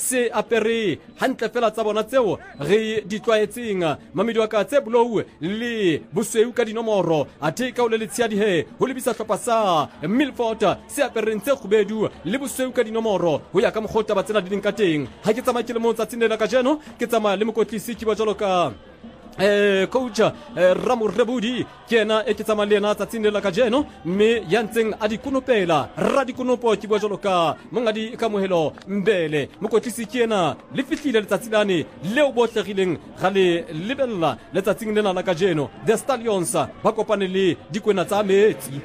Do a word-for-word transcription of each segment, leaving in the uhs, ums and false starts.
se apere hantle fela tsa bona tseo re di tlwaetseng mamedi wa ka tse blou le bosweu ka dinomoro athe ka o le letshedi he ho lebisa hlopha sa Milford se apereng tse khubedu le bosweu ka dinomoro ho ya ka mokgota ba tsena di ding ka teng ha ke tsamaya ke le mo tsatsing la ka jeno ke tsamaya le mokotlisi ke ba jalo ka eh coach eh, Ramu Rebudi ke ena e ke tsamaya le yena tsatsing la ka jeno mme ya ntseng a di kunopela ra di kunopo ke ba jalo ka mongadi ka mohelo mbele mokotlisi ke ena le fihlile letsatsi lane leo botlegileng ga le lebella letsatsing lena la ka jeno the Stallions ba kopane le dikwena tsa metsi.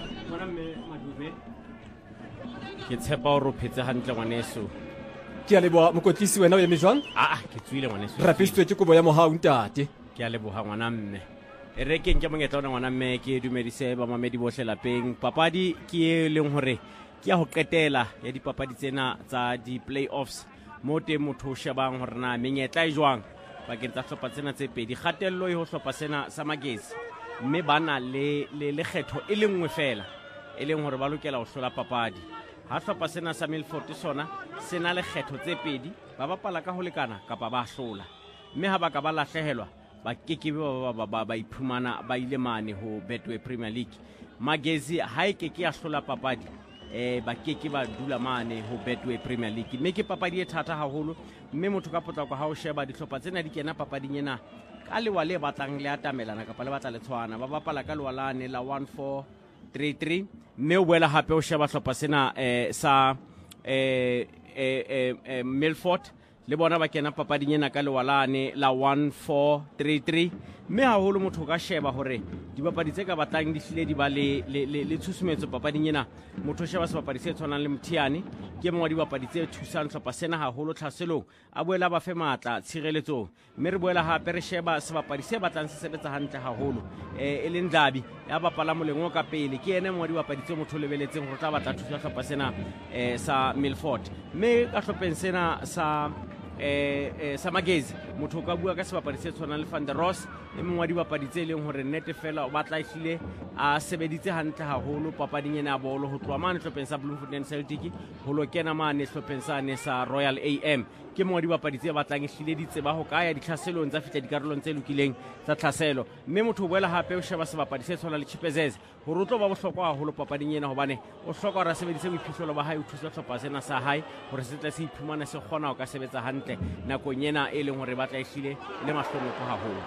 Ke tshepa o phetse hantle ngwaneso. Ke a leboha mokotlisi wena o eme jwang? Ah ah ke tswile ngwaneso. Rapistwe ke kobo ya mohau ntate. Ke a leboha ngwana mme. E re ke nke monyetla ona ngwana mme ke dumedise ba mamedi bohle lapeng. Papadi ke e leng hore ke ya ho qetela ya dipapadi tsena tsa di playoffs. Mo te motho shebang hore na menyetla e jwang bakeng tsa hlopha tsena tse pedi. Kgatello e ho hlopha sena sa Magesi. Mme bana le le le kgetho e le nngwe fela. E leng hore ba lokela ho hlola papadi. Ha hlopha sena sa Milford sona sena le kgetho tse pedi ba bapala ka ho lekana kapa ba hlola mme ha ba ka ba lahlehelwa ba kekebe ba ba ba ba iphumana ba ile mane ho Betway Premier League. Magesi ha e ke ke ya hlola papadi eh ba keke ba dula mane ho Betway Premier League mme ke papadi e thata haholo mme motho ka potlako ha o sheba dihlopha tsena di kena papading ena ka lewa le batlang le atamelana kapa le batla le tshwana ba bapala ka lewalane la one four three three mme o boela hape o sheba hlopha sena eh sa eh eh eh Milford le bona ba kena papading ena ka lewalane la one four three three mme haholo motho ka sheba hore dibapadi tse ka batlang di hlile di ba le le le tshusumetso papading ena motho sheba sebapadi se tshwanang le Mthiane ke mongwe wa dibapadi tse thusang hlopha sena haholo tlhaselong a boela ba fe matla tshireletsong mme re boela hape re sheba sebapadi se batlang se sebetsa hantle haholo eh e leng Ndabi ya bapala molengo ka pele ke ene mongwe wa dibapadi tse motho lebeletseng hore tla batla thusa hlopha sena eh sa Milford mme ka hlopheng sena sa eh eh sa Magesi motho ka bua ka sebapadi se tshwanang le Van der Ross e mongwe wa dibapadi tse leng hore nnete fela o batla ihlile a sebeditse hantle haholo papading ena ya bolo ho tloha mane hlopheng sa Bloemfontein Celtic ho lo kena mane hlopheng sa ne sa Royal A M ke mongwe wa dibapadi tse batlang ihlile ditse ba ho kaya ditlhaselong tsa fihla dikarolong tse lokileng tsa tlhaselo mme motho o boela hape o sheba sebapadi se tshwanang le Chipezeze ho rutlo ba bohlokwa haholo papading ena hobane o hloka hore a sebedise boiphihlelo ba hae o thusa hlopha sena sa hae hore se tla se iphumana se kgona ho ka sebetsa hantle nakong ena e leng hore ba tla ihlile le mahlonoko haholo.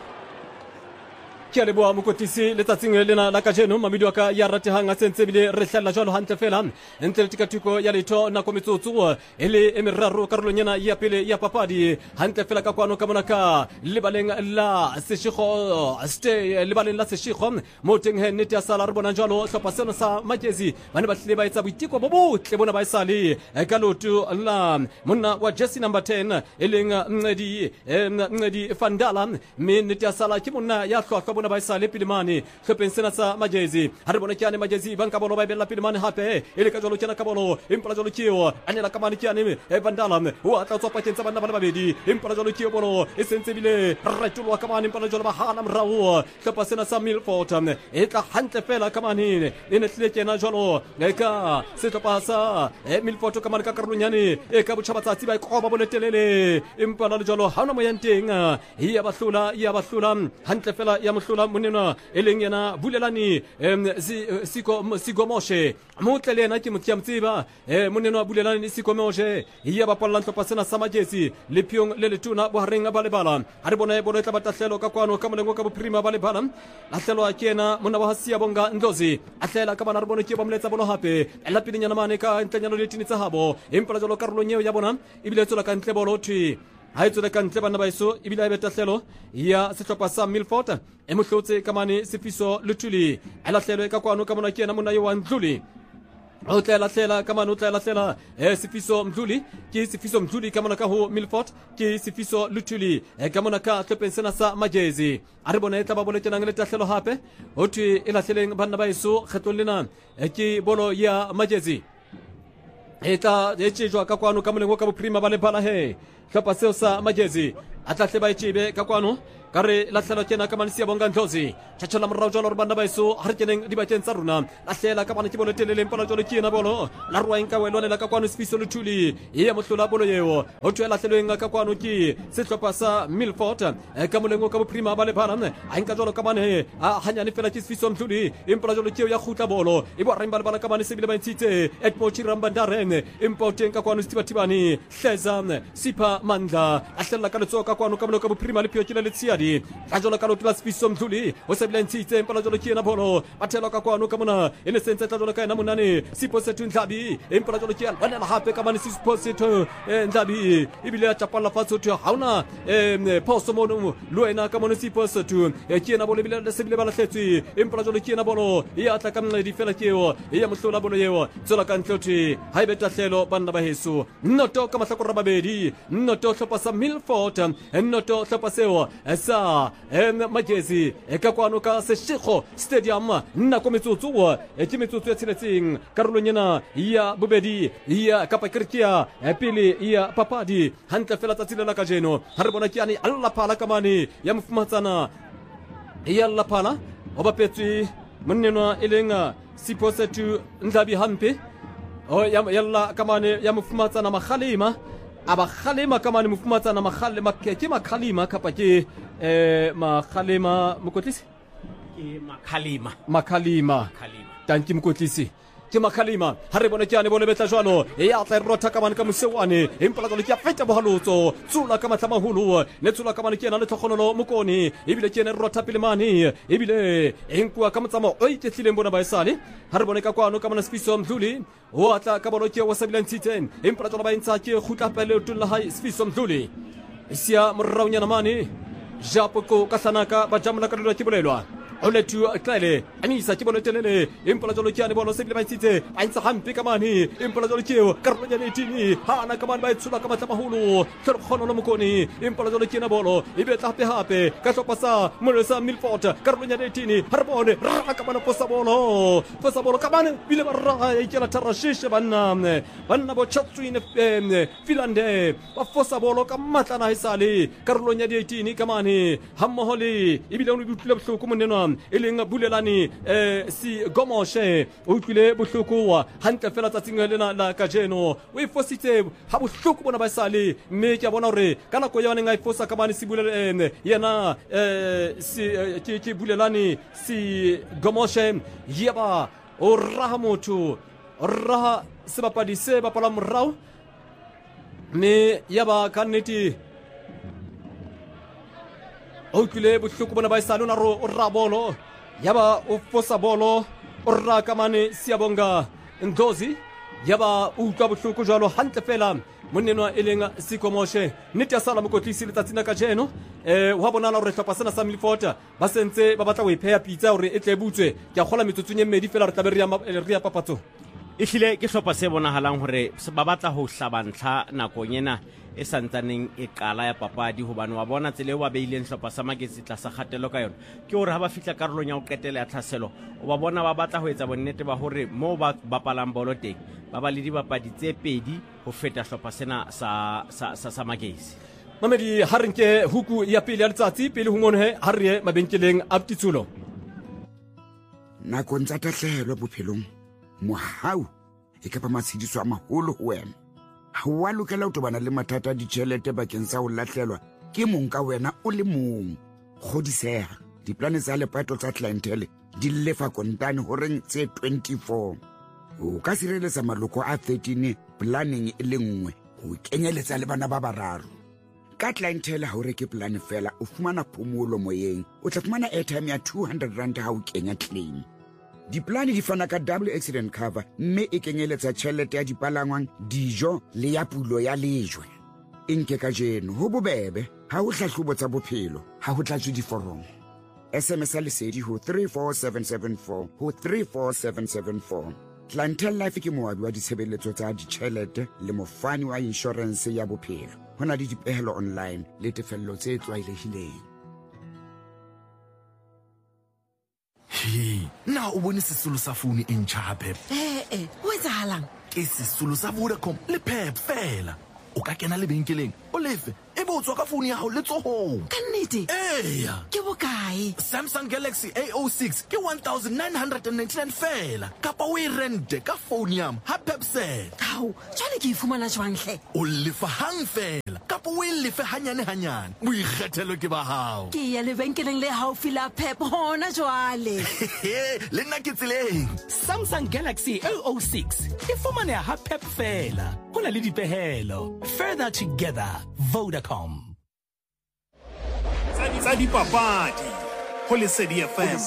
Ke a leboha mokotlisi letsatsing lena la kajeno mamedi wa ka ya ratehang a sentse bile re hlalla jwalo hantle fela ntle le tikatuko ya letho nako metsotso e le emeraro karolonyana ya pele ya papadi hantle fela ka kwano ka mona ka lebaleng la seshikho stay lebaleng la seshikho mo teng he nnete ya sala re bona jwalo hlopha sena sa Magesi bane ba hlile ba etsa boiteko bo botle bona ba isale ka lotu la monna wa jersey number ten e leng Ncedi Ncedi Fandala mme nnete ya sala ke monna ya hlwa bona ba isale pilimane hlopeng sena sa Magesi ha re bona ke ane Magesi banka bolo ba bella pilimane hape e le ka jolo kena ka bolo impala jolo keo anela ka mane ke ane e Vandala o atla tswa pakeng tsa bana ba babedi impala jolo keo bolo e sentse bile ratulwa ka mane impala jolo ba hana mrao hlopa sena sa Milford e tla hantle fela ka mane e ne tlile kena jolo e ka se hlopa sa e Milford ka mane ka karolonyane e ka botjhaba tsatsi ba ikoba bone telele impala le jolo ha ona mo yanteng e ya bahlula ya bahlula hantle fela ya hlola monena eleng yena bulelani siko sigomoshe motlele yena ke motya mtsiba eh monena bulelani sigomoshe ya bapalla ntlopa sena sa Magesi le piong le letuna bo harenga ba lebala ha re bona e bona tla batahlelo ka kwano ka molengo ka boprima ba lebala lahlelo a kena mona wa hasia bonga Ndlozi atlela ka bana re bona ke ba mletsa bono hape la pilinyana mane ka ntlenyano le tinitsa habo empela jolo karolo nyeo ya bona ibile tsola ka ntle bolo thwi ha itse ka ntle bana ba iso ibile ba tahlelo ya sehlopha sa Milford e mohlotse ka mane sefiso lutuli alahlelo ka kwano ka mona kena mona yo wa Ndluli o tla lahlela ka mane o tla lahlela e sefiso Mdluli ke sefiso Mdluli ka mona ka ho Milford ke sefiso lutuli e ka mona ka hlopeng sena sa Magesi a re bona e tla ba boletenang le tahlelo hape ho thwe e lahleleng bana ba iso kgetlo lena ke bolo ya Magesi eta e tsejwa ka kwano ka molengo ka boprima ba le bala he hlopha seo sa Magesi a tlatle ba etsebe ka kwano ka re latlhelwa kena ka mane Siyabonga Ndlozi tšhatšhela morao jalo re banna baeso ga re keneng dibakeng tsa rona lahlela ka mane ke bolo teleleng pala jalo ke ena bolo la roaeng ka welwanela ka kwano Sifiso Luthuli e ya mohlola bolo yeo go thwe latlhelweng ka kwano ke setlhopha sa Milford ka molengo ka boprima ba lebana a enka jalo ka mane a hanyane fela ke Sifiso Luthuli empa jalo ke ya khutla bolo e bo reng ba lebala ka mane se bile ba ntshitse Edmo Chirambandaren empa teng ka kwano Sitibatibani Hleza Sipha Mandla a hlela ka letso ka kwano ka molengo ka boprima le pio ke le tsiadi a jalo ka lotla Sifiso Luthuli o se bile ntshitse empa jalo ke ena bolo bathela ka kwano ka mona ene sentse tla jalo ka ena monane Sipho Sethu Ndlabi empa jalo ke bana la hape ka mane Sipho Sethu Ndlabi ibile a tapalla fatso thwa hauna em poso mono lo ena ka mone Sipho Sethu ke ena bolo bile se bile ba lahletswe empa jalo ke ena bolo e a tla ka mnedi fela ke eo e ya mohlola bolo eo tsola ka ntlothe ha ibe tahlelo banna ba heso nnoto ka mahlakora babedi nnoto hlopa sa Milford nnoto hlopa seo sa em Magesi e ka kwano ka Seshego Stadium nna ko metsotso e ke metsotso ya tsheletseng karolong ena ya bobedi ya kapa kirkia e pele ya papadi hantle fela tsa tsile la ka jeno ha re bona ke ane alla phala ka mane ya mofumatsana ya alla phala o bapetswe monnenwa e lenga Sipho Sethu Ndlabi hampe o ya yalla ka mane ya mofumatsana Makhalima aba khalima ka mane mofumatsana Makhalima ke Makhalima kapa ke eh Makhalima mokotlisi ke Makhalima Makhalima tanki mokotlisi ke Makhalima ha re bona ke ane bole betla jwalo e ya tla rotha ka mane ka mosewane empa la ke a feta bohalotso tsula ka matlama hulu ne tsula ka mane ke ena le tlhogonolo mokoni ebile ke ene rotha pele mane ebile enkwa ka motsamo o iketlileng bona ba esale ha re bona ka kwano ka mona Sifiso Mdluli o atla ka bolo ke wa sabilang tshiteng empa la ba intsa ke khutla pele tulla hai Sifiso Mdluli isia moraunyana mane japoko ka sanaka ba jamla ka dilo ke bolelwa ole tu tlele anisa ke bolo telele empola jolo ke ane bolo se bile ba ntshitse a ntsa hampe ka mane empola jolo ke karolo ya letini ha na ka mane ba itsula ka matla maholo tlo khono lo mokoni empola jolo ke na bolo e be tla hape hape ka hlopa sa Molesa Milford karolo ya letini ha re bone ra ka mane posa bolo posa bolo ka mane bile ba ra e ke la tarashishe banna banna bo chatswine filande ba fosa bolo ka matla na isale karolo ya letini ka mane hammoholi e bile o dutile bohloko monenwa e leng bulelane eh si Gomoshe o utlwile bohloko hantle fela tsatsing lena la ka jeno o e fositse ha bohloko bona ba sale mme ke bona hore ka nako ya neng a ifosa ka mane si bulelane yena eh si ke ke bulelane si Gomoshe yeba o raha motho o raha sebapadi se bapala morao mme yaba ka nnete o utlwile bohloko bona ba isale ona ro o ra bolo yaba o fosa bolo o ra ka mane Siyabonga Ndlozi yaba o utlwa bohloko jwalo hantle fela monnenwa e leng Sikomoshe nnete ya sala mokotlisi letsatsing ka jeno eh wa bona hore hlopha sena sa Milford ba sentse ba batla go ipheya pizza hore e tle butswe ke a gola metsotsong e mmedi fela re tla be re ya papatso e hlile ke hlopa se bonahalang hore ba batla ho hlabantlha nakong ena e santsaneng e qala ya papadi hobane wa bona tsele wa beileng hlopa sa Magesi tla sa kgatelo ka yona ke hore ha ba fitla karolong ya ho qetela ya tlhaselo o ba bona ba batla ho etsa bonnete ba hore mo ba bapalang bolo teng ba ba le dibapadi tse pedi ho feta hlopa sena sa sa sa, sa Magesi mamedi ha re nke huku ya pele ya letsatsi pele ho ngonehe ha re ye mabenkeleng a Titsulo nakong tsa tahlehelo bophelong mohau e ka ba matshidiso a maholo ho wena ha wa lokela ho tobana le mathata a ditjhelete bakeng sa ho lahlelwa ke mong ka wena o le mong kgodiseha diplane tsa lepato tsa clientele di lefa kontane horeng tse twenty-four o ka sireletsa maloko a thirteen planning e le nngwe ho kenyeletsa le bana ba bararo ka clientele ha o reke plan fela o fumana phomolo moyeng o tla fumana airtime ya two hundred rand ha o kenya claim diplane di fana ka double accident cover mme e kenyeletsa tjhelete ya dipalangwang dijo le ya pulo ya lejwe enke ka jeno ho bobebe ha o hlahlobo tsa bophelo ha ho tlatswe diforomo S M S lesedi ho three four seven seven four ho three four seven seven four Clientele Life ke moabi wa ditshebeletso tsa ditjhelete le mofani wa insurance ya bophelo hona le dipehelo online le tefello tse tlwaelehileng Hey, na o bone sesolo sa phone e ntjha ha Pep. Eh eh, o etsahalang? Ke sesolo sa Vodacom le Pep fela. O ka kena lebenkeleng, o lefe, e botswa ka phone ya hao le tsohong. Ka nnete? Eya. Ke bokae? Samsung Galaxy A O six ke one thousand nine hundred ninety-nine fela. Kapa o e rente ka phone yam ha Pepsel. Hao, jwale ke ifumana jwang hle? O lefa hang fela. Kapa o e lefe hanyane hanyane. Boikgethelo ke ba hao. Ke ya lebenkeleng le haufi la Pep hona jwale. Le nna ke tseleng. Samsung Galaxy A O six e fumaneha ha Pep fela. Ho na le dipehelo. Further together, Vodacom. Tsa dipapadi ho Lesedi F M.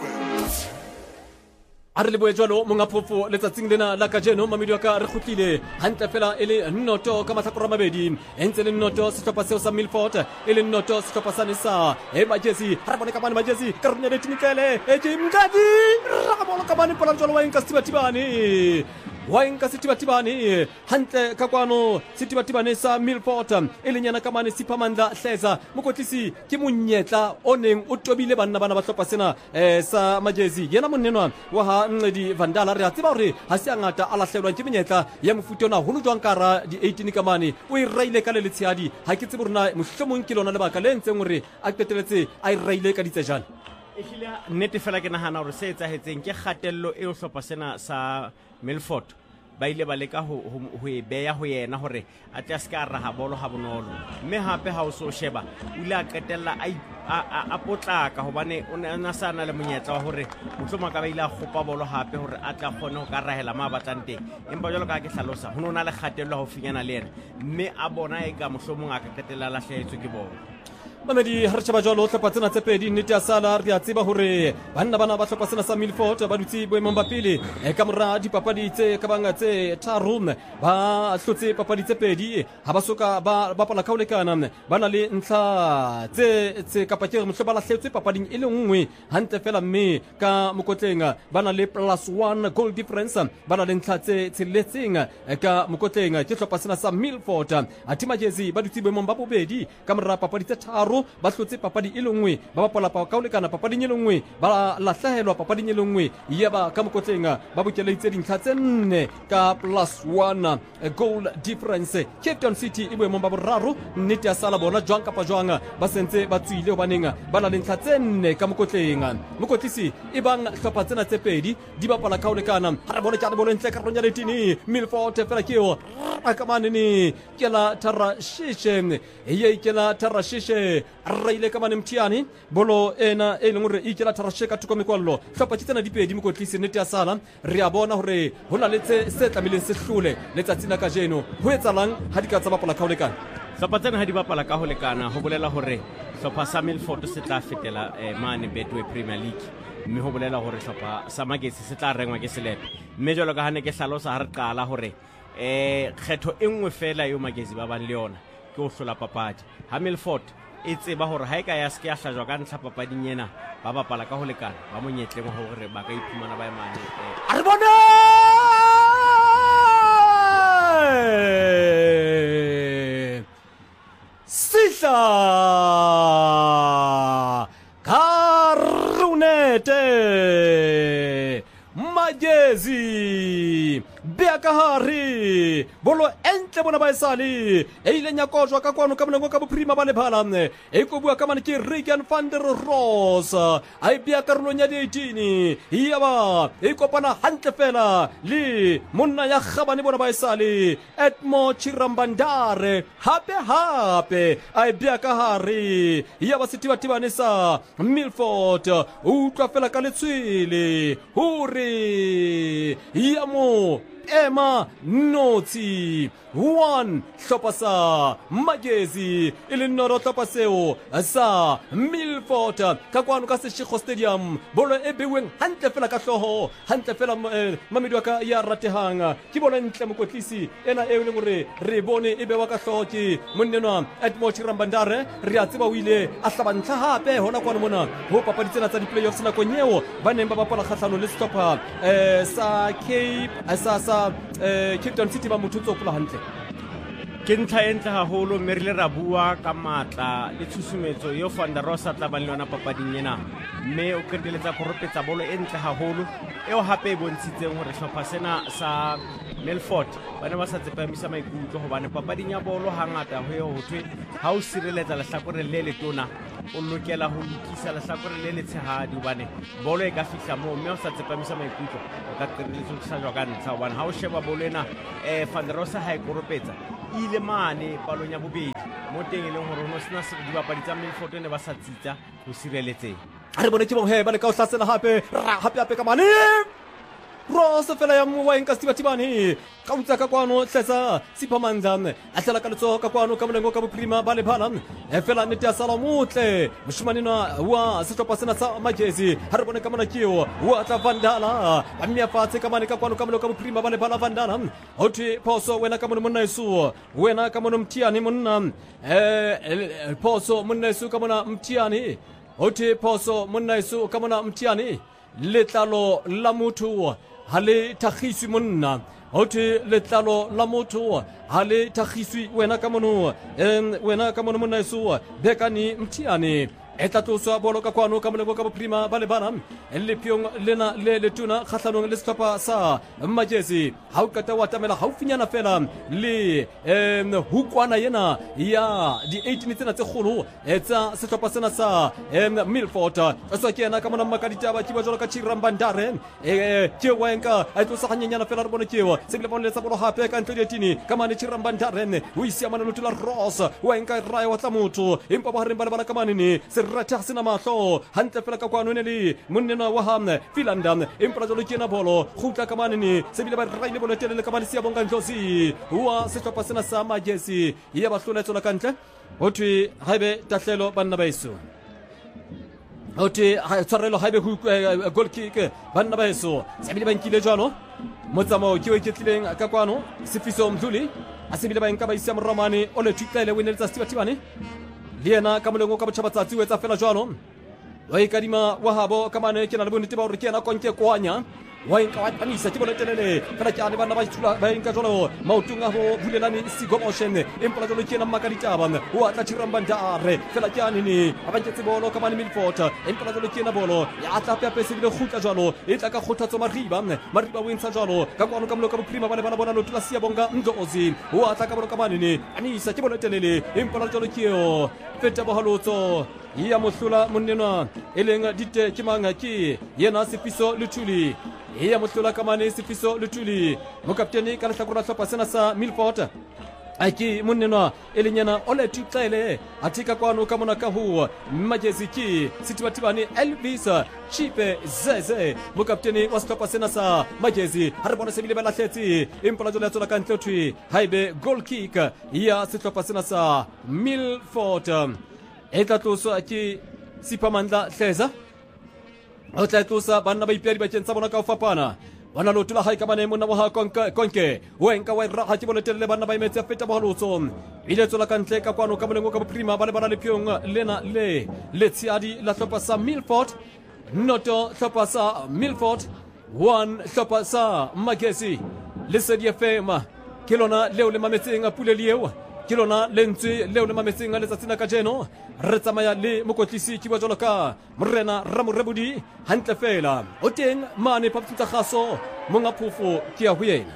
a re le boe jwalo monga phofo letsatsing lena la kajeno mamedi wa ka re kgutlile hantle fela e le nnoto ka mahlakore a mabedi e ntse le nnoto sehlopha seo sa Milford e le nnoto sehlopha sa Nesa e majesi ha re bone ka bane majesi ka runya le tinikele e ke mngadi ra bona ka bane pola jwalo wa inka Setibatibane wa inka Setibatibane hantle ka kwano Setibatibane sa Milford e le nyana ka mane Siphamandla Hleza mokotlisi ke monyetla o neng o tobile banna bana ba hlopha sena eh sa majesi yena monnenwa wa ha Ncedi Vandala re a tseba hore ha se ngata a lahlelwa ke menyetla ya mofuta ona holo jwang kara di eighteen ka mane o e raile ka le letshehadi ha ke tsebe rona mohlomong ke lona lebaka le ntseng hore a qeteletse a e raile ka ditsejana ehlile nnete fela ke nahana hore se etsahetseng ke kgatello e o hlopha sena sa Milford ba ile ba leka ho ho e beya ho yena hore a tla ska raha bolo ha bonolo mme hape ha o so sheba o ile a qetella a a potlaka hobane o na sana le monyetla wa hore mohloma ka ba ile a khopa bolo hape hore a tla kgone ho ka rahela ma batlang teng empa jalo ka ke hlalosa ho nona le kgatello ho finyana le yena mme a bona e ka mohlomong a ka qetella la hlahetswe ke bolo mamedi ha re sheba jwalo hlopha tsena tse pedi nnete ya sala re a tseba hore banna bana ba hlopha sena sa Milford ba dutse boemong ba pele ka mora dipapadi tse ka banga tse tharo ba hlotse papadi tse pedi ha ba soka ba bapala ka ho lekana ba na le ntlha tse tse kapa ke mohlo ba lahletswe papading e le nngwe hantle fela mme ka mokotleng ba na le plus one goal difference ba na le ntlha tse tsheletseng ka mokotleng ke hlopha sena sa Milford a tima jezi ba dutse boemong ba bobedi ka mora papadi tse tharo ba hlotse papadi e le nngwe ba bapala pa ka ho lekana papading e le nngwe ba lahlahelwa papading e le nngwe ya ba ka mokotleng ba bokeleitse dintlha tse nne ka plus one goal difference. Cape Town City e boemong ba boraro nnete ya sala bona jwang kapa jwang ba sentse ba tswile hobaneng ba na le ntlha tse nne ka mokotleng mokotlisi e bang hlopha tsena tse pedi di bapala ka ho lekana ha re bone ka bolo ntle ka ronya letini Milford fela ke o ka manene ke la Tara Shishe e ye ke la Tara Shishe raile ka mane mtiani bolo ena e leng hore e ke la Tara Shishe ka tuko mekwallo hlopha tsena di pedi mokotlisi nnete ya sala re a bona hore hona le tse se tlamileng se hlole letsatsing ka jeno ho etsalang ha di ka tsa bapala ka ho lekana hlopha tsena ha di bapala ka ho lekana ho bolela hore hlopha sa Milford se tla fetela mane Betway Premier League mme ho bolela hore hlopha sa Magesi se tla rengwa ke selepe mme jwalo ka hane ke hlalosa ha re qala hore eh kgetho e nngwe fela yo Magesi ba bang le yona ke ho hlola papadi ha Milford e tseba hore ha e ka ya se ke ya hlajwa ka ntlha papading ena ba bapala ka ho lekana ba monyetleng hore ba ka iphumana ba emane a re bone Sihla Karunete Magesi Beakahari bolo entle bona ba esale e ile nya kojwa ka kwano ka monengo ka boprima ba le phala e go bua ka mane ke Regan van der Roos ai bia karolong ya eighteen ya ba e kopana hantle fela le monna ya khabane bona ba esale Edmo Chirambandare hape hape ai bia ka hari ya ba Setibatibane sa Milford o tla fela ka letswele hore ya mo Emma Noti one hlopha sa Magesi ile noro hlopha seo sa Milford ka kwano ka Seshego Stadium bolo e beweng hantle fela ka hloho hantle fela mamedi wa ka ya ratehang ke bona ntle mokotlisi ena e le gore re bone e bewa ka hloho ke monnenwa Edmo Chirambandare re a tseba o ile a hlabantla hape hona kwano mona ho papadi tsena tsa di playoffs na konyeo ba neng ba bapala kgahlano le hlopha eh sa Cape sa sa eh Cape Town City ba mothotso pula hantle ke ntlha e ntle haholo mme re le ra bua ka matla le tshusumetso yo Van der Roos tla ba le yona papading ena mme o qeteletsa go ropetsa bolo e ntle haholo eo hape e bontshitseng hore hlopha sena sa Milford ba ne ba sa tsepamisa maikutlo hobane papading ya bolo hangata ho yo hothwe ha o sireletsa lehlakore le letona o lokela ho lokisa lehlakore le letshehadi hobane bolo e ka fihla moo mme o sa tsepamisa maikutlo o ka qetelletse ho hlajwa ka ntlha hobane ha o sheba bolo ena eh Van der Rosa ha e koropetsa ile mane palong ya bobedi mo teng e leng hore ho sena se dibapadi tsa Milford ne ba sa tsitsa ho sireletseng a re bone ke bo he ba le ka o hlasela hape ra hape hape ka mane Ross fela ya mwa inka stibatibani ka utsa ka kwano tlesa siphamandla a tlela ka letso ka kwano ka molengo ka boprima ba le bhala e fela nete ya sala mutle moshmanina wa setlopha sena sa majezi ha re bone ka mona keo wa tla Vandala ba mmia fatse ka mane ka kwano ka molengo ka boprima ba le bhala Vandala hothi phoso wena ka mona monna isu wena ka mona mtiani monna eh phoso monna isu ka mona mtiani hothi phoso monna isu ka mona mtiani letlalo la motho ha le thagiswi monna hothi letlalo la motho ha le thagiswi wena ka mono wena ka mono monna isu bekani mtiani etatoswa bolo ka kwano ka molengo ka boprima ba le bana le piong lena le letuna khatlanong le setlhopha sa majezi ha o kata wa tamela haufinyana fela le em hukwana yena ya di eighteen tsena tse kholo etsa setlhopha sena sa em Milford tswa ke yena ka mona makadita ba kiba jolo ka Chirambandare e ke wenka a tlosa ganyenyana fela re bone kewa se bile bone le tsa bolo hape ka ntlo dietini ka mane Chirambandare o isia mana lotula Ross wenka raya wa tla motho empa ba re ba le bana ka manene rata sena mahlo hantle fela ka kwano ne le monnena wa hamne Philandam empa jolo ke na bolo khutla ka manene se bile ba raile bolo telele ka mane sia bonga ntlosi wa setlhopha sena sa majesi ya ba hloletso la kantle hothi haebe tahlelo banna ba iso hothi ha tshwarelo haebe hu goal kick banna ba iso se bile ba nkile jalo motsamo ke o ketlileng ka kwano Sifiso Mdluli a se bile ba nka ba isa moromane o le twitlele wineltsa stibatibane liena ka molengo ka botšhabatsatsi o etsa fela jalo wa ikadima wa habo ka mane ke na le bonnete ba gore ke ena konke kwanya wa inka wa panisa ke boletelele fela ke ane bana ba itshula ba inka jalo maotung a ho bulelane sigo motion empa jalo ke na makaditaba wa tla Chirambandare fela ke ane ni abantse bolo ka mane Milford empa jalo ke na bolo ya tla pepe se bile khutla jalo e tla ka khothatso mariba mariba winsa jalo ka kwano ka mloka boprima ba le bana bona lotula sia bonga Ndozi wa tla ka bolo ka mane ni anisa ke boletelele empa jalo ke yo feta bohalotso ya mohlula monnena eleng dite ke manga ke yena Sifiso Luthuli ya mohlula ka mane Sifiso Luthuli mo kapteni ka lehlakora hlopha sena sa Milford aki monnena elenyana ole tutlele atika kwano ka mona ka ho majezi ki sitibatibani Elvis Chipe Zeze mo kapteni wa setlhopha sena sa majezi ha re bona se bile ba lahletse empa jole tsola ka ntle thwi haibe goal kick ya setlhopha sena sa Milford eta tloso ki Siphamandla Hleza o tla tlosa banna ba ipiadi ba tshentsa bona ka o fapana wana lotula hae ka bane monna wa konke konke wenka wa ra ha ke boletelle banna ba imetse feta ba halotso ile tsola ka ntle ka kwano ka molengo ka boprima ba le bana le piong lena le letsiadi la hlopha sa Milford noto hlopha sa Milford one hlopha sa Magesi le se di fema ke lona leo le mametseng a pule lieo ke lona lentswe leo le mametseng a letsatsina ka jeno re tsamaya le mokotlisi ke ba jolo ka morena Ramorebudi hantle fela o teng mane papitsa gaso monga phofo ke ya ho yena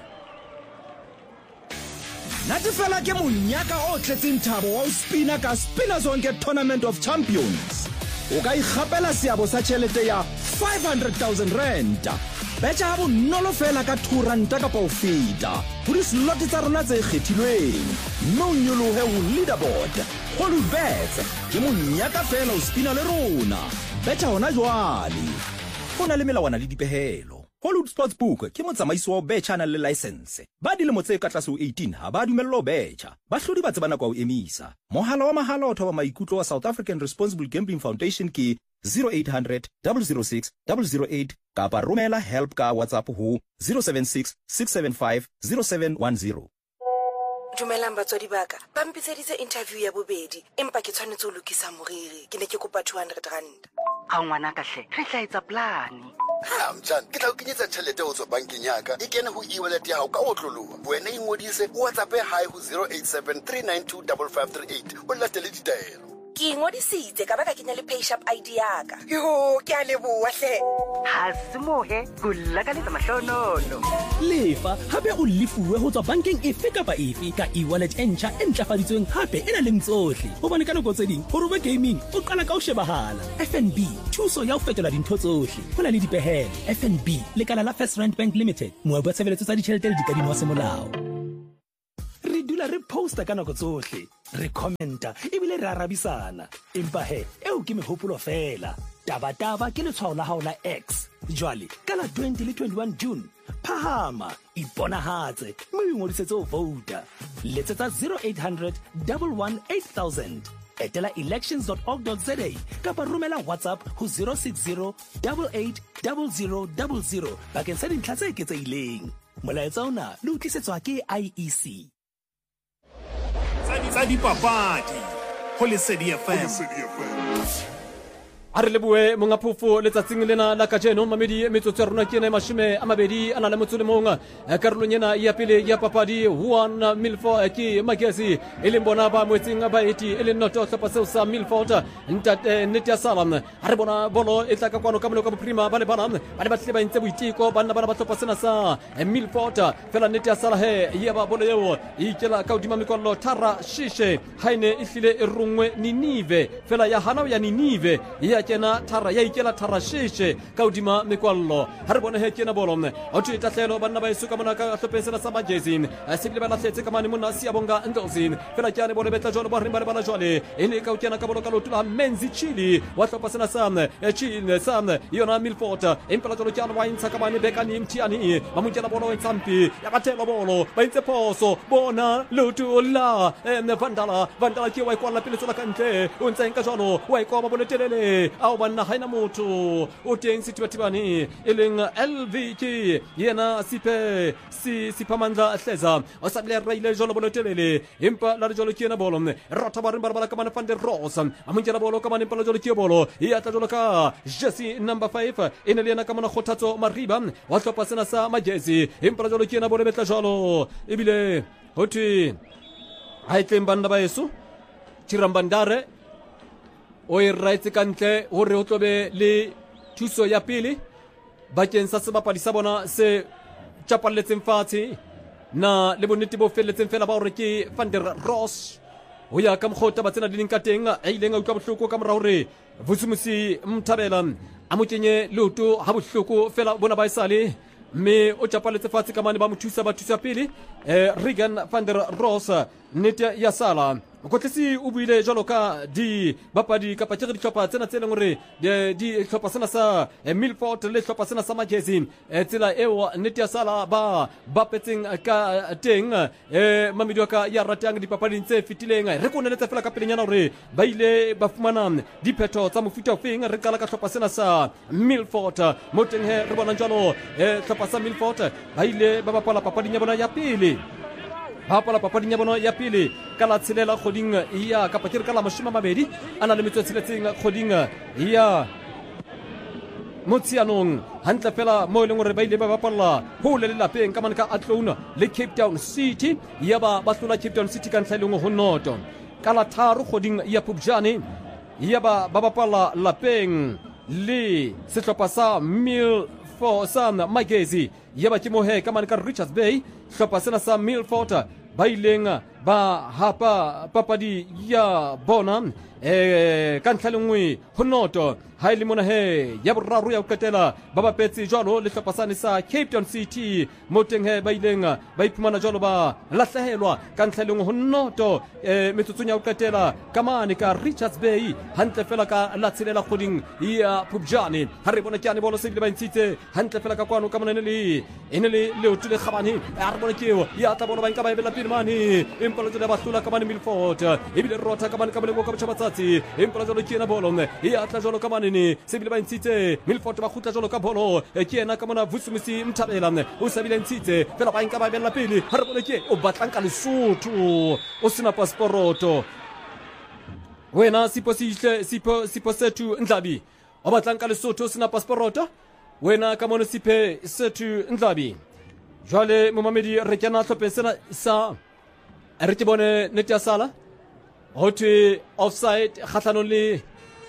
nate fela ke monyaka o tletseng thabo wa o spina ka Spinners Wonke Tournament of Champions o ka igapela seabo sa tšhelete ya five hundred thousand rand betša ga bonolo fela ka two ranta ka pa o feta go dislot tsa rona tse kgethilweng mme o nyologe go leaderboard Hollywood Bets ke monyaka fela o spina le rona betša gona jwale go na le melawana le dipehelo Hollywood Sportsbook ke motsamaisi wa betšha na le license ba dilemo tse ka tlase ho eighteen ha ba dumello betšha ba hlodi ba tseba nako o emisa mohala wa mahala o thoba maikutlo wa South African Responsible Gambling Foundation ke zero eight hundred, zero zero six, zero zero eight kapa romela help ka WhatsApp ho zero seven six, six seven five, zero seven one zero. Dumelang batswadi baka ba mpitseditse interview ya bobedi empa ke tshwanetse ho lokisa moriri ke ne ke kopa two hundred rand. Ha ngwana ka hle re tla etsa plan. Ha mtshana ke tla o kenyetsa tšhelete ho tswa bankeng ya ka e kene ho e-wallet ya hao ka otloloha wena ingodise WhatsApp e hi ho zero eight seven, three nine two, five five three eight o latele ditaelo ke ngodisitse ka ba ka kenya le payshap I D ya ka. Yo ke a leboha hle. Ha se mohe go lakaletsa mahlonono. Lefa hape o lefuwe ho tswa bankeng efe kapa efe ka e-wallet e ntjha e ntlafaditsweng hape ena le tsohle. Hobane ka nako tse ding ho roba gaming o qala ka ho shebahala. F N B thuso ya ho fetola dintho tsohle. Hona le dipehelo. F N B lekala la First Rand Bank Limited. Moabi wa tshebeletso tsa ditjhelete le dikadimo wa semolao. Re dula re posta ka nako tsohle, re commenta ebile re arabisana. Empa he eo ke mehopolo fela. Taba taba ke letshwao la hao la X. Jwale ka la twenty le twenty-one June phahama iponahatse mme o ngodisetse ho vouta. Letsetsa zero eight hundred, one one eight thousand. Etela elections dot org dot za kapa romela WhatsApp ho zero six zero, eight eight zero zero zero zero bakeng sa dintlha tse eketsehileng. Molaetsa ona le utlwisetswa ke I E C. Tsa dipapadi ho Lesedi F M. a re leboe monga phofo letsatsing lena la kajeno mamedi metsotso ya rona ke ene mashome a mabedi a na le motso le mong karolong ena ya pele ya papadi Juan Milford ke Magesi e leng bona ba moetseng ba eti e leng noto hlopha seo sa Milford ntate Netia Salam a re bona bolo e tla ka kwano ka mono ka boprima ba le bana ba le batle ba ntse boiteko banna bana ba hlopha sena sa Milford fela Netia Salam he ya ba bolo eo e ikela ka hodima mekollo Tara Shishe haine e hlile e rungwe Ninive fela ya hana ya Ninive ya kena Tara ya ikela Tara Shishe ka hodima mekollo ha re bona he kena bolo o tshwe tahlelo banna ba isuka mona ka hlopesela sa Magazine a sibile ba lahletse ka mane mona Siyabonga Ndozini fela kyane bolo betla jolo ba rimba ba jole ene ka ukena ka bolo ka lotula Menzi Chili wa hlopa sena sa Chile sa yona Milford impela jolo kyane wa intsa ka mane bekani mtiani ba mutjela bolo entsampi ya bathela bolo ba intse phoso bona lotula ene Vandala Vandala ke wa ikwala pele tsola kantle o ntse nka jolo wa ikoma bolo telele a banna haina motho o teng sitibatibani e leng L V K yena sipe si sipamandla hleza o sabile raile jolo bolo telele impa la jolo kiena bolo rota ba rimba bala ka mana fande rosa amunjela bolo ka mana impa jolo kie bolo ya ta jolo ka Jesse number five ene lena ka mana khothatso mariba wa hlopa sena sa Magesi impa jolo kiena bolo betla jolo ebile hoti ha itlembanda ba yesu Chirambandare o e raitse kantle hore ho tlobe le thuso ya pele bakeng sa sebapadi sa bona se tjapalletseng fatshe na le bonnete bo felletseng fela ba hore ke Van der Ross ho ya ka mkhota ba tsena dileng ka teng a ileng a utlwa bohloko ka mora hore Vusumusi Mthabela a mokenye loto ha bohloko fela bona ba isale mme o tjapalletse fatshe ka mane ba mo thusa ba thusa pele eh, Regan Van der Ross Netia ya sala Kotlesi o buile jalo ka di bapadi kapa tse di tlhopha tsena tse leng hore di tlhopha sena sa Milford le tlhopha sena sa Magazine tsela eo Netia Sala ba bapetseng ka teng e mamedi ka ya ratang dipapading tse fitileng re koneletse fela ka pelenyana hore ba ile ba fumana diphetho tsa mofuta ofeng re kala ka tlhopha sena sa Milford moteng he re bona jalo e tlhopha sa Milford ba ile ba bapala papading ya bona ya pele Hapala papading ya bona ya pele kala tshelela kgoding ya kapa ke re kala mashima mabedi ana le metso tshiletseng kgoding ya Motsianong hantle fela mo le ngore ba ile ba bapalla ho le lapeng ka manka Athlone le Cape Town City ya ba batlola Cape Town City ka ntlhaleng ho noto kala tharo kgoding ya Phupjane ya ba ba bapalla lapeng le sehlopha sa Milford sa Magesi ya ba ke mohe ka manka Richards Bay hlopha sena sa Milford ba ileng ba hapa papadi ya bona eh ka ntlhalengwe ho noto ha ile mona he ya boraro ya uketela ba bapetsi jwalo le hlopasane sa Cape Town City moteng he ba ileng ba iphumana jwalo ba lahlehelwa ka ntlhalengwe ho noto eh metsotsong ya uketela kamane ka Richards Bay hantle fela ka la tshelela kgoding ya Phupjane ha re bona kyane bolo se bile ba ntshitse hantle fela ka kwano ka mona le ene le le utule khabane a re bona keo ya tla bona ba nka ba ebela pele mane impolo tse ba hlula ka mane Milford ebile rota ka mane ka mane go ka batshatsi impolo tse ke na bolo ya tla jolo ka mane ni se bile ba ntshitse Milford ba khutla jolo ka bolo ke ena ka mona Vusumusi Mthabela o se bile ntshitse fela ba nka ba ebela pele ha re bona ke o batlang ka Lesotho o sena passporoto wena sipo sihle sipo sipo sethu Ndlabi o batlang ka Lesotho o sena passporoto wena ka mona sipe sethu Ndlabi jwale momamedi re kena tlhopeng sena sa re ke bone Netia Sala ho thwe offside kgahlanong le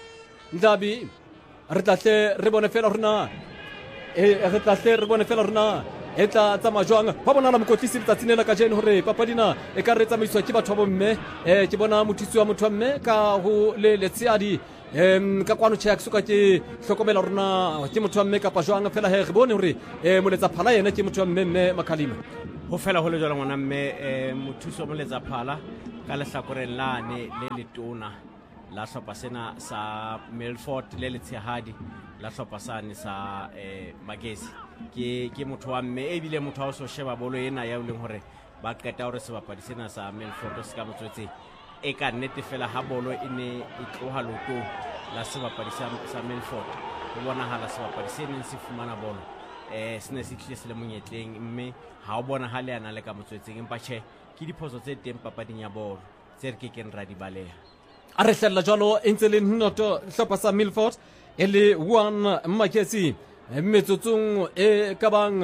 Ndabi re tlahle re bone fela rona e re tlahle re bone fela rona e tla tsamaya jwang ba bonala mokotlisi letsatsing lena ka jeno hore papadina e ka re tsamaiswa ke batho ba bomme um ke bona mothisi wa motho wa mme ka ho le letseadi um ka kwano tjhe ke soka ke hlokomela rona ke motho wa mme kapa jwang fela he re bone hore um moletsa phala yena ke motho wa mme mme Makhalima ho fela ho le jwalo ngwana mme um mothusi wa moletsa phala ka lehlakoreng lane le letona la hlopha sena sa Milford le letshehadi la hlopha sane sa eh, Magesi ke ke motho wa mme e bile motho wa so sheba bolo ena ya uleng hore ba qeta hore sebapadi sena sa Milford se ka motswetse e ka nnete fela ha bolo e ne e tloha loto la sebapadi sa sa Milford ho bonahala sebapadi se neng se fumana bolo eh sene se tlile se le monyetleng mme ha o bona ha le ana le ka motswetseng empa tjhe ke diphoso tse teng papading ya bolo tse re ke ke ra di baleha a re hlella jwalo e ntse le nnoto hlopha sa Milford e le one Magesi metsotsong e ka bang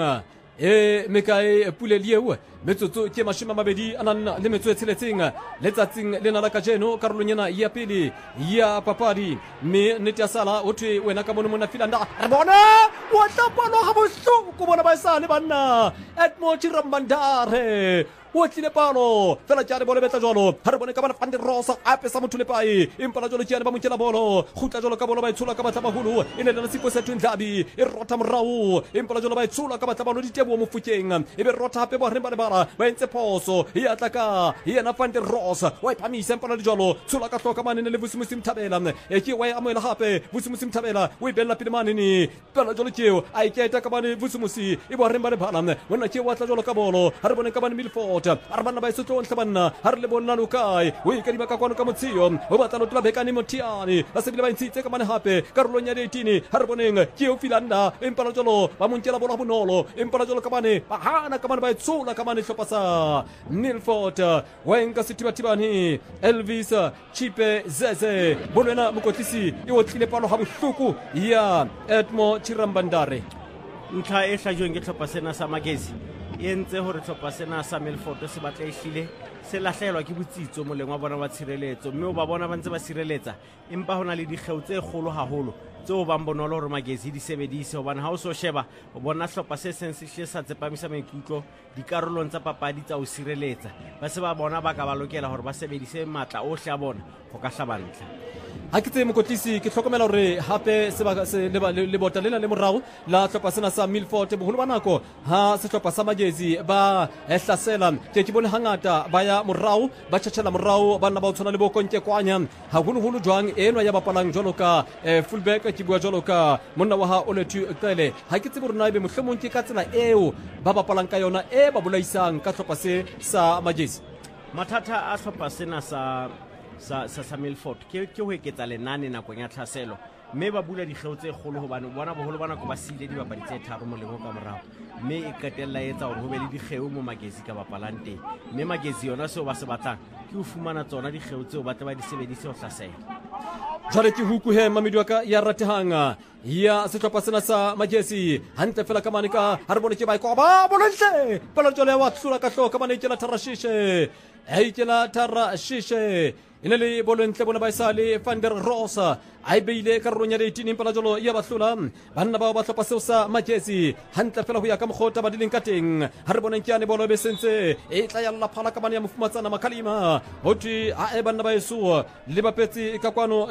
e mekae pule lieu metsotso ke mashome a mabedi a nang le metso e tsheletseng letsatsing lena la kajeno karolong ena ya pele ya papadi mme nnete ya sala ho thwe wena ka mona mona filanda re bona wa tlapalo ha bohloko bona ba sa le banna Edmo Chirambandare o tlile palo fela tja le bolo betla jwalo ha re bone ka bana Van der Rosa a pesa motho le pae empa la jwalo tjena ba monkela bolo khutla jwalo ka bolo ba itshola ka batla baholo e ne le sipo se Ndlabi e rota morao empa la jwalo ba itshola ka batla balo ditebo mo fukeng e be rota hape ba re ba le bara ba entse phoso e atla ka yena Van der Rosa wa iphamisa empa la jwalo tshola ka hloka mane le Vusimusi Mthabela e ke wa amoela hape Vusimusi Mthabela o ibella pele mane ni pela jwalo tjeo a iketa ka bane Vusimusi e ba re ba le bhala wona ke wa tla jwalo ka bolo ha re bone ka bane Milford arabana ba isotlo ntle banna ha re le bona lokai o ikadiba ka kwano ka motsio o batla lo tla bekane motiani ba se bile ba ntshitse ka mane hape karolong ya eighteen ha re boneng ke o filanda empa la jolo ba montela bola bonolo empa la jolo ka bane ba hana ka mane ba itsula ka mane hlopa sa Milford wenga sitibatibani Elvis Chipe Zeze bolwena mokotlisi e o tlile palo ha bohloko ya Edmo Chirambandare ntlha e hlajweng ke tlhopa sena sa Magesi e ntse hore tlhopa sena sa Milford se batla ehlile se lahlelwa ke botsitso moleng wa bona ba tshireletso mme o ba bona ba ntse ba sireletsa empa hona le dikgeo tse kgolo haholo tseo ba mbonolo hore Magesi di sebedise hobane ha o so sheba o bona hlopha se seng se hle sa tsepamisa maikutlo dikarolong tsa papadi tsa o sireletsa ba se ba bona ba ka ba lokela hore ba sebedise matla ohle a bona ho ka hlabantlha ha ke tse mokotlisi ke hlokomela hore hape sebaka se le bota lena le morao la hlopha sena sa Milford boholo ba nako ha sehlopha sa Magesi ba hlasela ke ke bone hangata ba ya morao ba tjhatjhela morao bana ba tshwana le bokonke kwanya ha holoholo jwang enwa ya bapalang jwalo ka fullback ke bua jwalo ka monna wa ha Oletu Qele ha ke tsebe rona ibe mohlomong ke ka tsela eo ba bapalang ka yona e ba bolaisang ka hlopha se sa Magesi mathata a hlopha sena sa sa sa, sa Milford ke ke ho eketsa lenane nakong ya tlhaselo mme ba bula dikgeo tse kgolo hobane bona boholo bana ko ba sile di bapadi tse tharo mo lengo ka morao mme e qetella etsa hore ho be le dikgeo mo Magesi ka bapalang teng mme Magesi yona seo ba se batlang ke ho fumana tsona dikgeo tseo ba tla ba di sebedise ho hlasela jwale ke huku he mamedi wa ka ya ratehanga ya sehlopha sena sa Magesi hantle fela ka mane ka ha re bone ke ba iko ba bolontle pala jwale wa tsula ka hloka mane ke la Tharashishe e ke la Tharashishe ene le bolontle bona ba isale Van der Rosa a beile karolong ya eighteen pala jolo ya bahlola banna ba ba hlopha seo sa Magesi hantle fela ho ya ka mkhota ba dileng ka teng ha re boneng ke ane bolo be sentse e tla ya la phala ka mane ya mofumatsana Makhalima hoti a e banna ba yesu le bapetsi ka kwano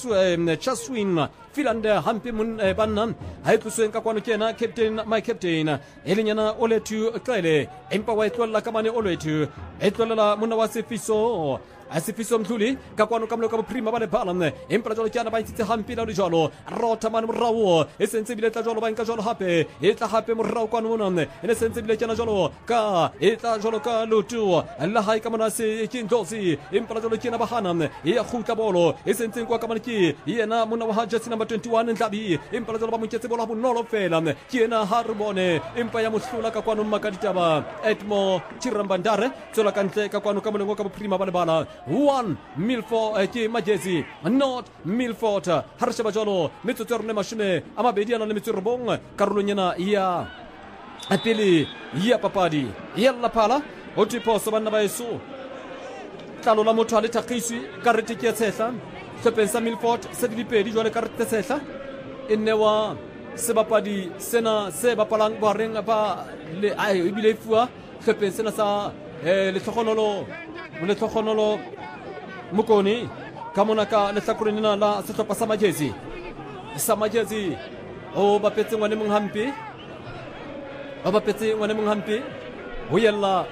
Chaswin Filanda hampe mun banna ha itloseng ka kwano kena captain my captain elinyana Oletu Qele empa wa itlolla ka mane Oletu etlolla monna wa Sefiso Asifiso Mthuli ka kwano ka mloka prima ba le phalam empa jolo kyana ba ntse hampi la jolo rota man morao e sentse bile tla jolo ba nka jolo hape e tla hape morao kwano mona e sentse bile kyana jolo ka e tla jolo ka Lutu alla hai ka mona se kintosi empa jolo kyana ba hana e ya khutla bolo e sentse kwa ka maniki yena mona wa jersey number twenty-one Ndlabi empa jolo ba monketse bolo bo nolo fela kyena harbone empa ya mohlula ka kwano makaditaba Edmo Chirambandare tsola kantle ka kwano ka molengo ka prima ba le bala one Milford ke Magesi not Milford ha re sheba jalo metsotso rona mashome a mabedi ana le metsotso robong karolong ena ya pele ya papadi ya la phala o tiposo banna ba yeso letlalo la motho a le thakgiswi karete ke ya tshehla hlopheng sa Milford se di dipedi jwale karete tshehla e newa sebapadi sena se bapalang bohareng ba le ai ebile e fuwa hlopheng sena sa le tlhogonolo le tlhogonolo mokoni ka mona ka lehlakoreng lena la sehlopha sa Majezi sa Majezi o bapetse ngwane mong hampe o bapetse ngwane mong hampe ho yella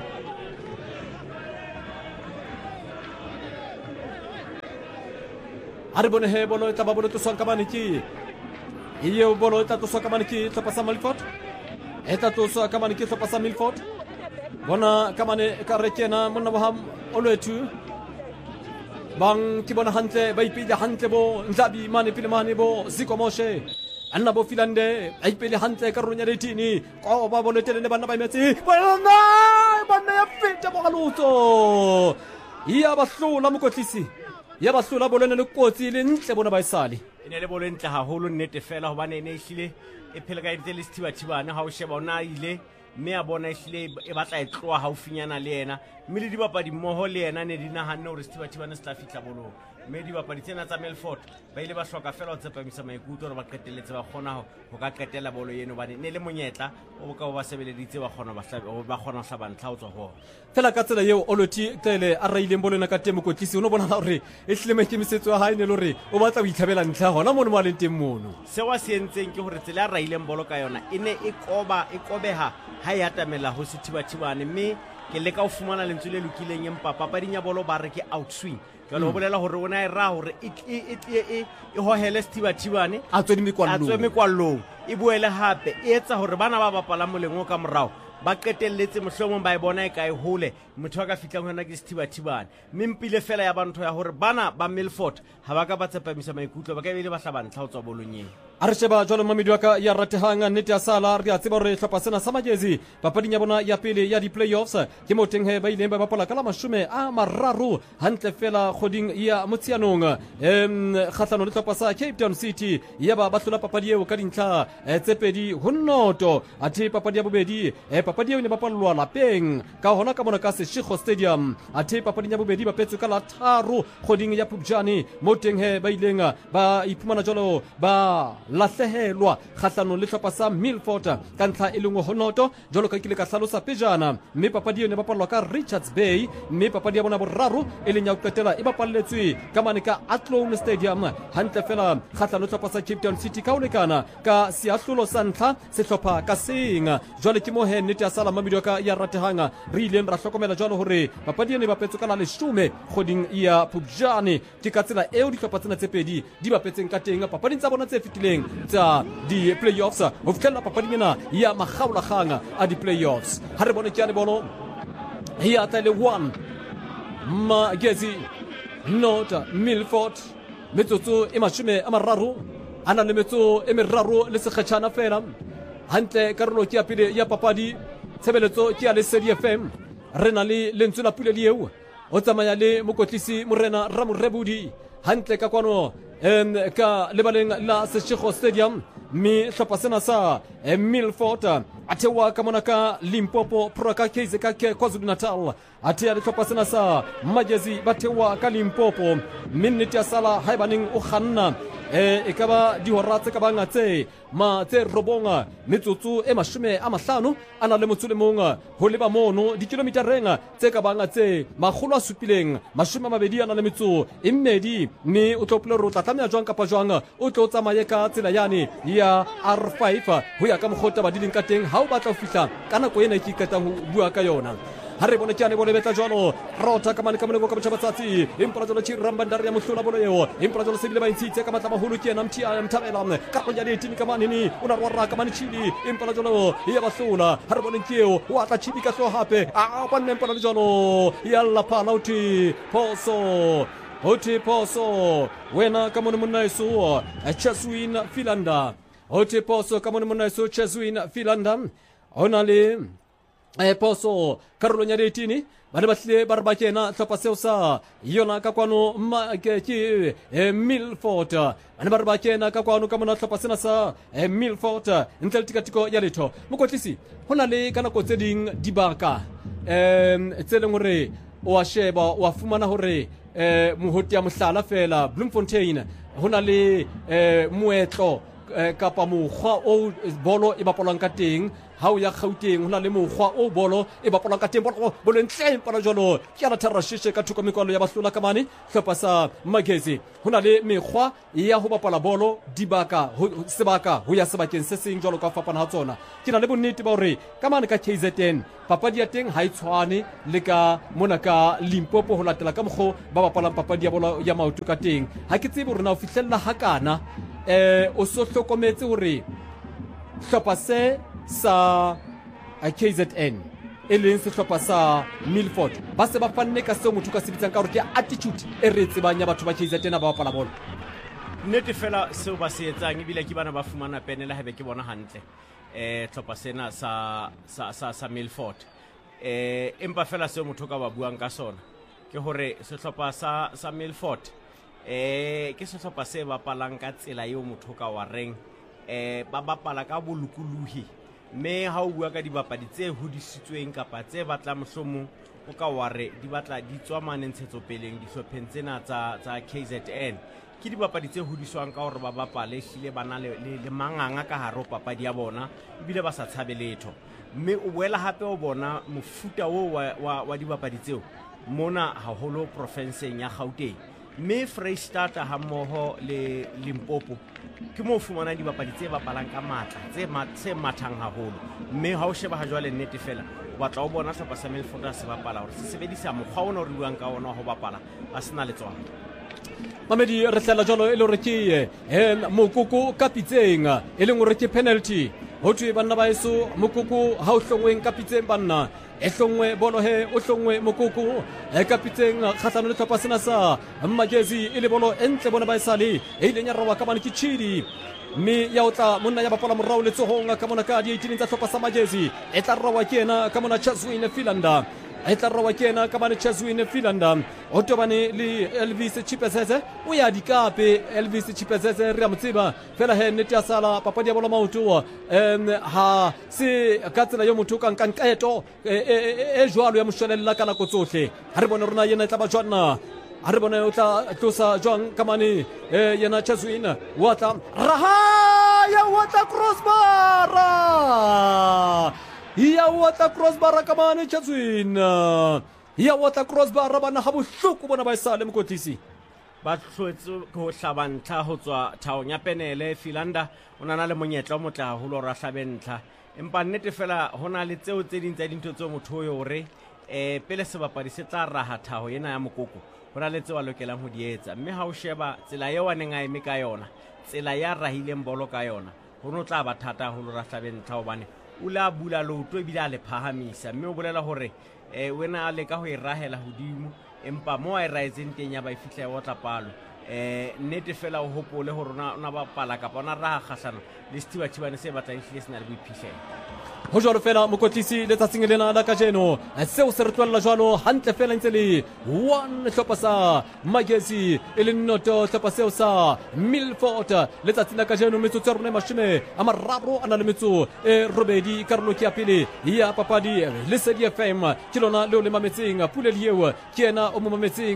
a re bone he bolo e tla ba bolo toswang ka maniki iyo bolo e tla toswa ka maniki sehlopha sa Milford e tla toswa ka maniki sehlopha sa Milford bona ka mane ka re kena monna wa ham olwethu bang ke bona hantle ba ipile hantle bo Ndlabi mane pile mane bo Ziko Moshe anna bo filande ba ipile hantle ka ronya letini ko ba bolete le bana ba metsi bona bana ya feta bo galutso ya ba hlola mokotlisi ya ba hlola bolene le kotsi le ntle bona ba isali ene le bolo ntle haholo nnete fela hobane ene ehlile e phela ka itse le sthiba thibana ha o sheba ona ile me a bona ehlile e batla e tloa haufinyana le yena mme le dibapadi mmoho le yena ne di nahanne hore sthiba thibana se tla fitla bolong mme dibapadi tsena tsa Milford ba ile ba hloka fela ho tsepamisa maikutlo hore ba qetelletse ba kgona ho ka qetela bolo eno bane ne le monyetla o boka ba sebeleditse ba kgona ba ba kgona ho hlaba ntlha ho tswa ho fela ka tsela eo Oloti tele a raileng bolo na ka temo kotlisi o no bona hore e hlile maikemisetso wa hae ne le hore o batla ho itlhabela ntlha hona mono mo a leng teng mono se wa se entseng ke hore tsela a raileng bolo ka yona e ne e koba e kobeha ha ya tamela ho sethibathibane mme ke le ka o fumana lentswe le lokileng empa papading ya bolo ba re ke outswing jalo ho bolela hore ona e ra hore e e e e hohele sethibathibane a tswe mekwallong a tswe mekwallong e boele hape e etsa hore bana ba bapala molengo ka morao ba qetelletse mohlomong ba e bona e ka e hole motho wa ka fitlang hona ke sethibathibane mme mpile fela ya bantho ya hore bana ba Milford ha ba ka ba tsepamisa maikutlo ba ka bile ba hlaba ntlha ho tswa bolonyeng a re sheba jwalo mamedi wa ka ya ratehang nnete ya sala re a tseba hore hlopha sena sa Majezi papading ya bona ya pele ya di-playoffs ke mo teng he ba ileng ba bapala ka la mashome a mararo hantle fela kgoding ya Motsianong em kgahlano le hlopha sa Cape Town City ya ba ba hlola papadi eo ka dintlha tse pedi ho noto athe papadi ya bobedi e papadi eo ne bapallwa lapeng ka hona ka mona ka Seshego Stadium athe papading ya bobedi ba petswe ka la tharo kgoding ya Phupjane mo teng he ba ileng ba iphumana jwalo ba lahlehelwa kgahlano le hlopha sa Milford ka ntlha e lengwe ho noto jwalo ka kile ka hlalosa pejana mme papadi eo ne bapallwa ka Richards Bay mme papadi ya bona boraro e leng ya ho qetela e bapalletswe ka mane ka Athlone Stadium hantle fela kgahlano le hlopha sa Cape Town City ka ho lekana ka seahlolo sa ntlha sehlopha ka seng jwale ke mo he nnete ya sala mamedi wa ka ya ratehang re ileng ra hlokomela jwalo hore papadi ene e bapetswe ka la leshome kgoding ya Phupjane ke ka tsela eo dihlopha tsena tse pedi di bapetseng ka teng papading tsa bona tse fetileng tsa di-playoffs ho fitlhella papading ena ya makgaolakgang a di-playoffs ha re bone ke ane bolo ya tla le one Magezi nota Milford metsotso e mashome a mararo a na le metso e meraro le sekgetjhana fela hantle karolo ke ya pele ya papadi tshebeletso ke ya Lesedi F M re na le lentswe la pule leo o tsamaya le mokotlisi morena Ramorebudi hantle ka kwano em ka lebaleng la Seshego Stadium mi hlopha sena sa Milford athewa ka mona ka Limpopo Proka K Z K KwaZulu Natal athea le hlopha sena sa Majezi bathewa ka Limpopo minute ya sala haibaning o khanna e ekaba dihora tse ka banga tse ma tse robonga metsotso e mashome a mahlano ana le motso le monga ho leba mono dikilometereng tse ka banga tse magolo a supileng mashome a mabedi ana le metso e mmedi mme o tlopole ro tla tlamya jwang kapa jwang o tlo tsamaye ka tsela yane ya R five ho ya ka mogota ba dileng ka teng ha o batla ho fihla ka nako ena ke iketang ho bua ka yona ha re bone kyane bole betla jwalo rota ka mane ka mane go ka botjha batsatsi impara jwalo tshi rambandari ya mohlola bolo eo impara jwalo sebile ba intshitse ka matla maholo ke yena mthia mthabela ka go ya ditini ka mane ni una rwa ka mane chili impara jwalo ya basula ha re bone keo wa tla chili ka so hape a ba nne impara jwalo ya la pala uthi poso uthi poso wena ka mone monna iso Cheswin Filanda uthi poso ka mone monna iso Cheswin Filanda ona le e poso karolo nya ditini bana batle ba re ba kena hlopha seo sa yona ka kwano ma ke ke Milford bana ba re ba kena ka kwano ka mona hlopha sena sa Milford ntle tikatiko ya letho mokotlisi hona le kana ko tse ding dibaka em tse leng hore o a sheba wa fumana hore eh mohoti ya mohlala fela Bloemfontein hona le eh moetlo kapa mokgwa o bolo e bapalwang ka teng ha o ya Gauteng hona le mokgwa o bolo e bapalwang ka teng bolo bolentle para jolo ke ana tharashishe ka thuko mekwalo ya bahlola kamane hlopa sa Magezi hona le mekgwa ya ho bapala bolo dibaka sebaka ho ya sebakeng se seng jolo ka fapana ha tsona ke na le bonnete ba hore kamane ka K Z N papadi ya teng ha e tshwane le ka mona ka Limpopo ho latela ka mokgo ba bapalang papadi ya bolo ya maoto ka teng ha ke tsebe hore na o fihlella hakana eh o so hlokometse hore hlopa se sa K Z N e leng sehlopha sa Milford ba se ba fanne ka seo motho ka se bitsang ka hore ke attitude e re tsebang ya batho ba K Z N ba bapala bolo nnete fela seo ba se etsang ebile ke bana ba fumana penela hebe ke bona hantle eh tlhopha sena sa sa sa, sa Milford eh empa fela seo motho ka ba buang ka sona ke hore sehlopha sa sa Milford eh ke sehlopha se bapalang ka tsela eo motho ka wa reng eh ba bapala ka bolukuluhi me ha o bua ka dibapadi tse hodisitsweng kapa tse batla mohlomong o ka ware di batla di tswa manentshetso peleng di hlopheng tsena tsa tsa K Z N ke dibapadi tse hodiswang ka hore ba bapale hlile bana le le manganga ka haro papadi ya bona ebile ba sa tshabe letho mme o boela hape o bona mofuta o wa wa, wa dibapadi tseo mona haholo provinceng ya Gauteng mme Freistata ha mmoho le Limpopo ke mo fumana dibapadi tse bapalang ka matla tse tse mathang haholo mme ha o sheba ha jwale nnete fela o batla o bona hlopha sa Milford se bapala hore se sebedisa mokgwa ona o re buang ka ona ho bapala ba sena le tswana Mamedi re hlela jalo e le hore ke eh mokoko ka pitseng e leng hore ke penalty ho thwe banna ba eso mokoko ha o hlongweng ka pitseng banna e hlongwe bolo he o hlongwe mokoko e ka pitseng khatlano le tlhopha sena sa Magezi e le bolo entle bona ba isale e ile nya rawa ka bana ke Chidi mme ya otla monna ya bapala morao le tsohonga ka mona ka di eighteen tsa tlhopha sa Magezi e tla rawa ke ena ka mona Chazwin Filanda e tla rawa ke ena ka bana Chazwin Filanda o tobane le Elvis Chipezeze o ya dikape Elvis Chipezeze re a motseba fela he nnete ya sala papadi ya bolo maoto em ha se ka tsela yo motho ka nka nkaeto e jwalo ya moshwelella kana ko tsohle ha re bona rona yena e tla ba jwana ha re bona o tla tlosa jwang ka mane yena Chazwin wa tla raha ya wa tla crossbar ya wata crossbar ka mane Chazwin ya wata crossbar bana ha bohloko bona ba isale mokotlisi ba tlhoetse go hlabantla ho tswa thaong ya penele Filanda ona na le monyetla o motla haholo ra hlabentla empa nnete fela hona le tseo tse ding tsa dintho tse motho yo re eh pele se bapadi se tla raha thaho yena ya mokoko hona le tseo a lokelang ho di etsa mme ha o sheba tsela eo a neng a eme ka yona tsela ya rahileng bolo ka yona hono tla ba thata holo ra hlabentla hobane ula bula loto e bila le phahamisa mme o bolela hore eh wena a le ka ho irahela hodimo empa mo a iraetseng teng ya ba ifihla ya otla palo eh nnete fela o hopole hore ona ba pala kapa ona raha khahlano le stiwa tshibane se batla ihlile sena le boiphihlelo ho jwalo fela mokotlisi le tsatsing lena la kajeno seo se re tlwella jwalo hantle fela ntse le one hlopha sa Magezi e le noto hlopha seo sa Milford le tsatsing la kajeno metsotso ya rona mashome a mararo a na le metso e robedi karolo ke ya pele ya papadi le Lesedi F M ke lona leo le mametseng pule lieo ke ena o mo mametseng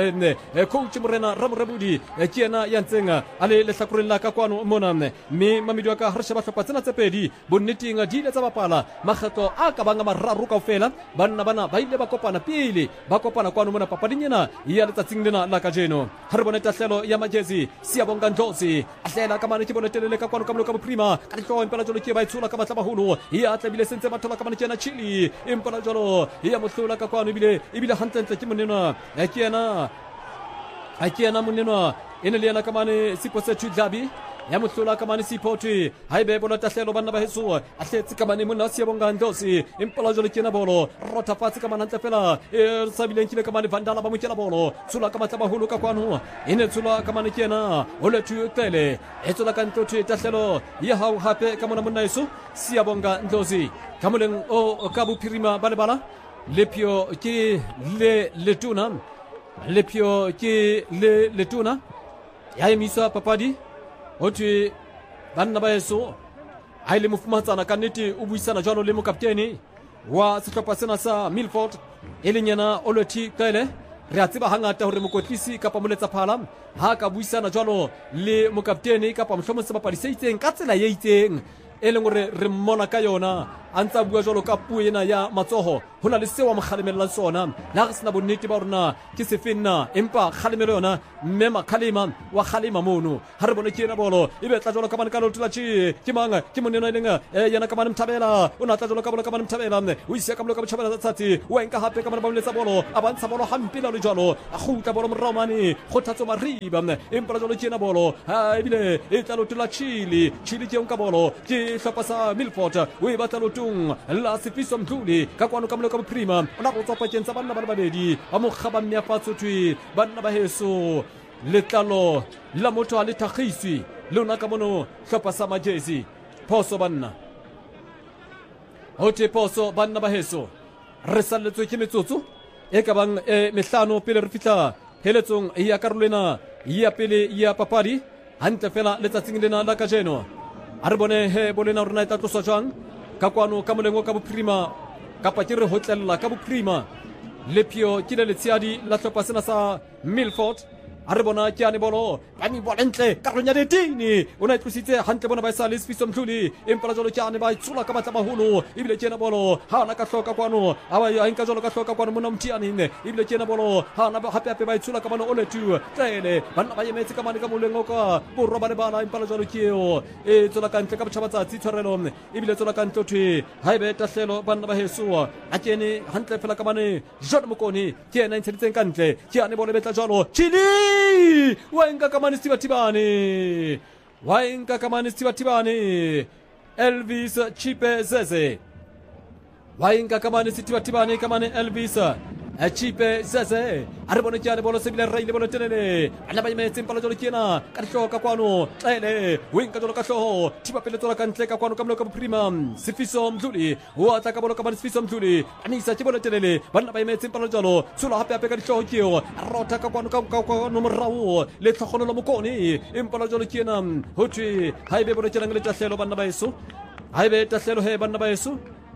coach Morena Ramorabudi ke ena ya ntseng a le lehlakoreng la ka kwano mona mme mamedi wa ka ha re sheba hlopha tsena tse pedi bonneteng di ile tsa bapala makgetlo a ka banga mararo kaofela banna bana ba ile ba kopana pele ba kopana kwano mona papading ena ya letsatsing lena la kajeno ha re bona tahlelo ya Magezi Siyabonga Ndlozi a hlela ka mane ke bona telele ka kwano ka molo ka boprima ka ditlo impela jolo ke ba itshola ka matla baholo ya tlabile sentse bathola ka mane ke na Chili impela jolo ya mohlola ka kwano ibile ibile hantle ke monena ke ena a ke ena monena ene le yana ka mane Sipho Sethu Dlabi ya mohlola ka mane Siphothi haibe bona tahlelo banna ba heso a hletse ka mane mona Siyabonga Ndlozi impela jolo ke na bolo rota fatse ka mane ntle fela e sabileng kile ka mane Vandala ba motjela bolo tsula ka matla baholo ka kwano ene tsula ka mane ke na o le tu tele e tsula ka ntlo tahlelo ya hao hape ka mona mona heso Siyabonga Ndlozi ka moleng o ka bophirima ba le bala lepio ke le letuna lepio ke le letuna ya emisa papadi otwe banna ba eso ha ile mofumatsana ka nnete o buisana jwalo le mokaptene wa sehlopha sena sa Milford e leng yena Oluthi Qele. Re a tseba hangata hore mokotlisi kapa moletsa phala ha ka buisana jwalo le mokaptene kapa mohlomong sebapadi se itseng ka tsela ye itseng e leng hore re mmona ka yona a ntsa bua jwalo ka puo ena ya matsoho ho na le seo a mo kgalemelang sona le ha re sena bonnete ba rona ke sefenna empa kgalemelo yona mme makgalema wa kgalema mono ha re bone ke ena bolo e be tla jwalo ka mane ka lotla tshi ke mang ke moneno e leng yena ka mane Mthabela o na tla jwalo ka bolo ka mane Mthabela o isia ka bolo ka Mthabela tsatsi o enka hape ka mane ba mletsa bolo a bantsha bolo hampe la le jwalo a khutla bolo morao mane kgothatso mariba empa jwalo ke ena bolo ha ebile e tla lotla Chili Chili ke onka bolo ke hlapa sa Milford o e batla lotung la Sifiso Mdluli ka kwano ka molo ka Prima ona go tsopa tshentsa banna ba babedi ba mo khaba mmeafatso thwi banna ba heso letlalo la motho a le thakgiswi lona ka mono hlapa sa majezi phoso banna hote phoso banna ba heso re salletswe ke metsotso e ka bang e mehlano pele re fitla heletsong ya karolena ya pele ya papadi hantle fela letsatsing lena la kajeno a re bone he bolena rona e tla tloswa jwang ka kwano ka molengo ka Bophirima kapa ke re hotlella ka Bophirima lepio ke le letsiadi la hlopha sena sa Milford a re bona ke ane bolo ba mi bola ntle ka ronya de tini ona itlositse hantle bona ba sa le Sifiso Mdluli empa jolo ke ane ba itsula ka matla maholo ibile ke ena bolo ha na ka hloka kwano a ba a nka jolo ka hloka kwano mona Mtiani ne ibile ke ena bolo ha na ba hape hape ba itsula ka bana Oluthi Qele banna ba yemetse ka mane ka molengo ka borwa ba le bana empa jolo ke eo e tsola ka ntle ka botšhabatsatsi tshwarelo ibile tsola ka ntle thwe ha ebe tahlelo banna ba heso a kene hantle fela ka mane John Mokoni ke ena intsheditseng ka ntle ke ane bolo betla jolo Chili waenka kamani Sibatibane waenka kamani Sibatibane Elvis Chipe Zeze waenka kamani Sibatibane kamani Elvis Chipe Zeze a re bone ke ane bolo sebile raile bolo telele ana ba imetse mpala jolo kena ka hloka kwano Qele wenka jolo ka hloho thiba pele tsola ka ntle ka kwano ka mlo ka Bophirima Sifiso Mdluli o atla ka bolo ka Sifiso Mdluli anisa ke bolo telele banna ba imetse mpala jolo tsola hape hape ka dihloho keo rota ka kwano ka kwano morao le tlhogono la Mokoni impala jolo kena ho thwe ha ebe bolo kena le tahlelo banna ba eso ha ebe tahlelo he banna ba eso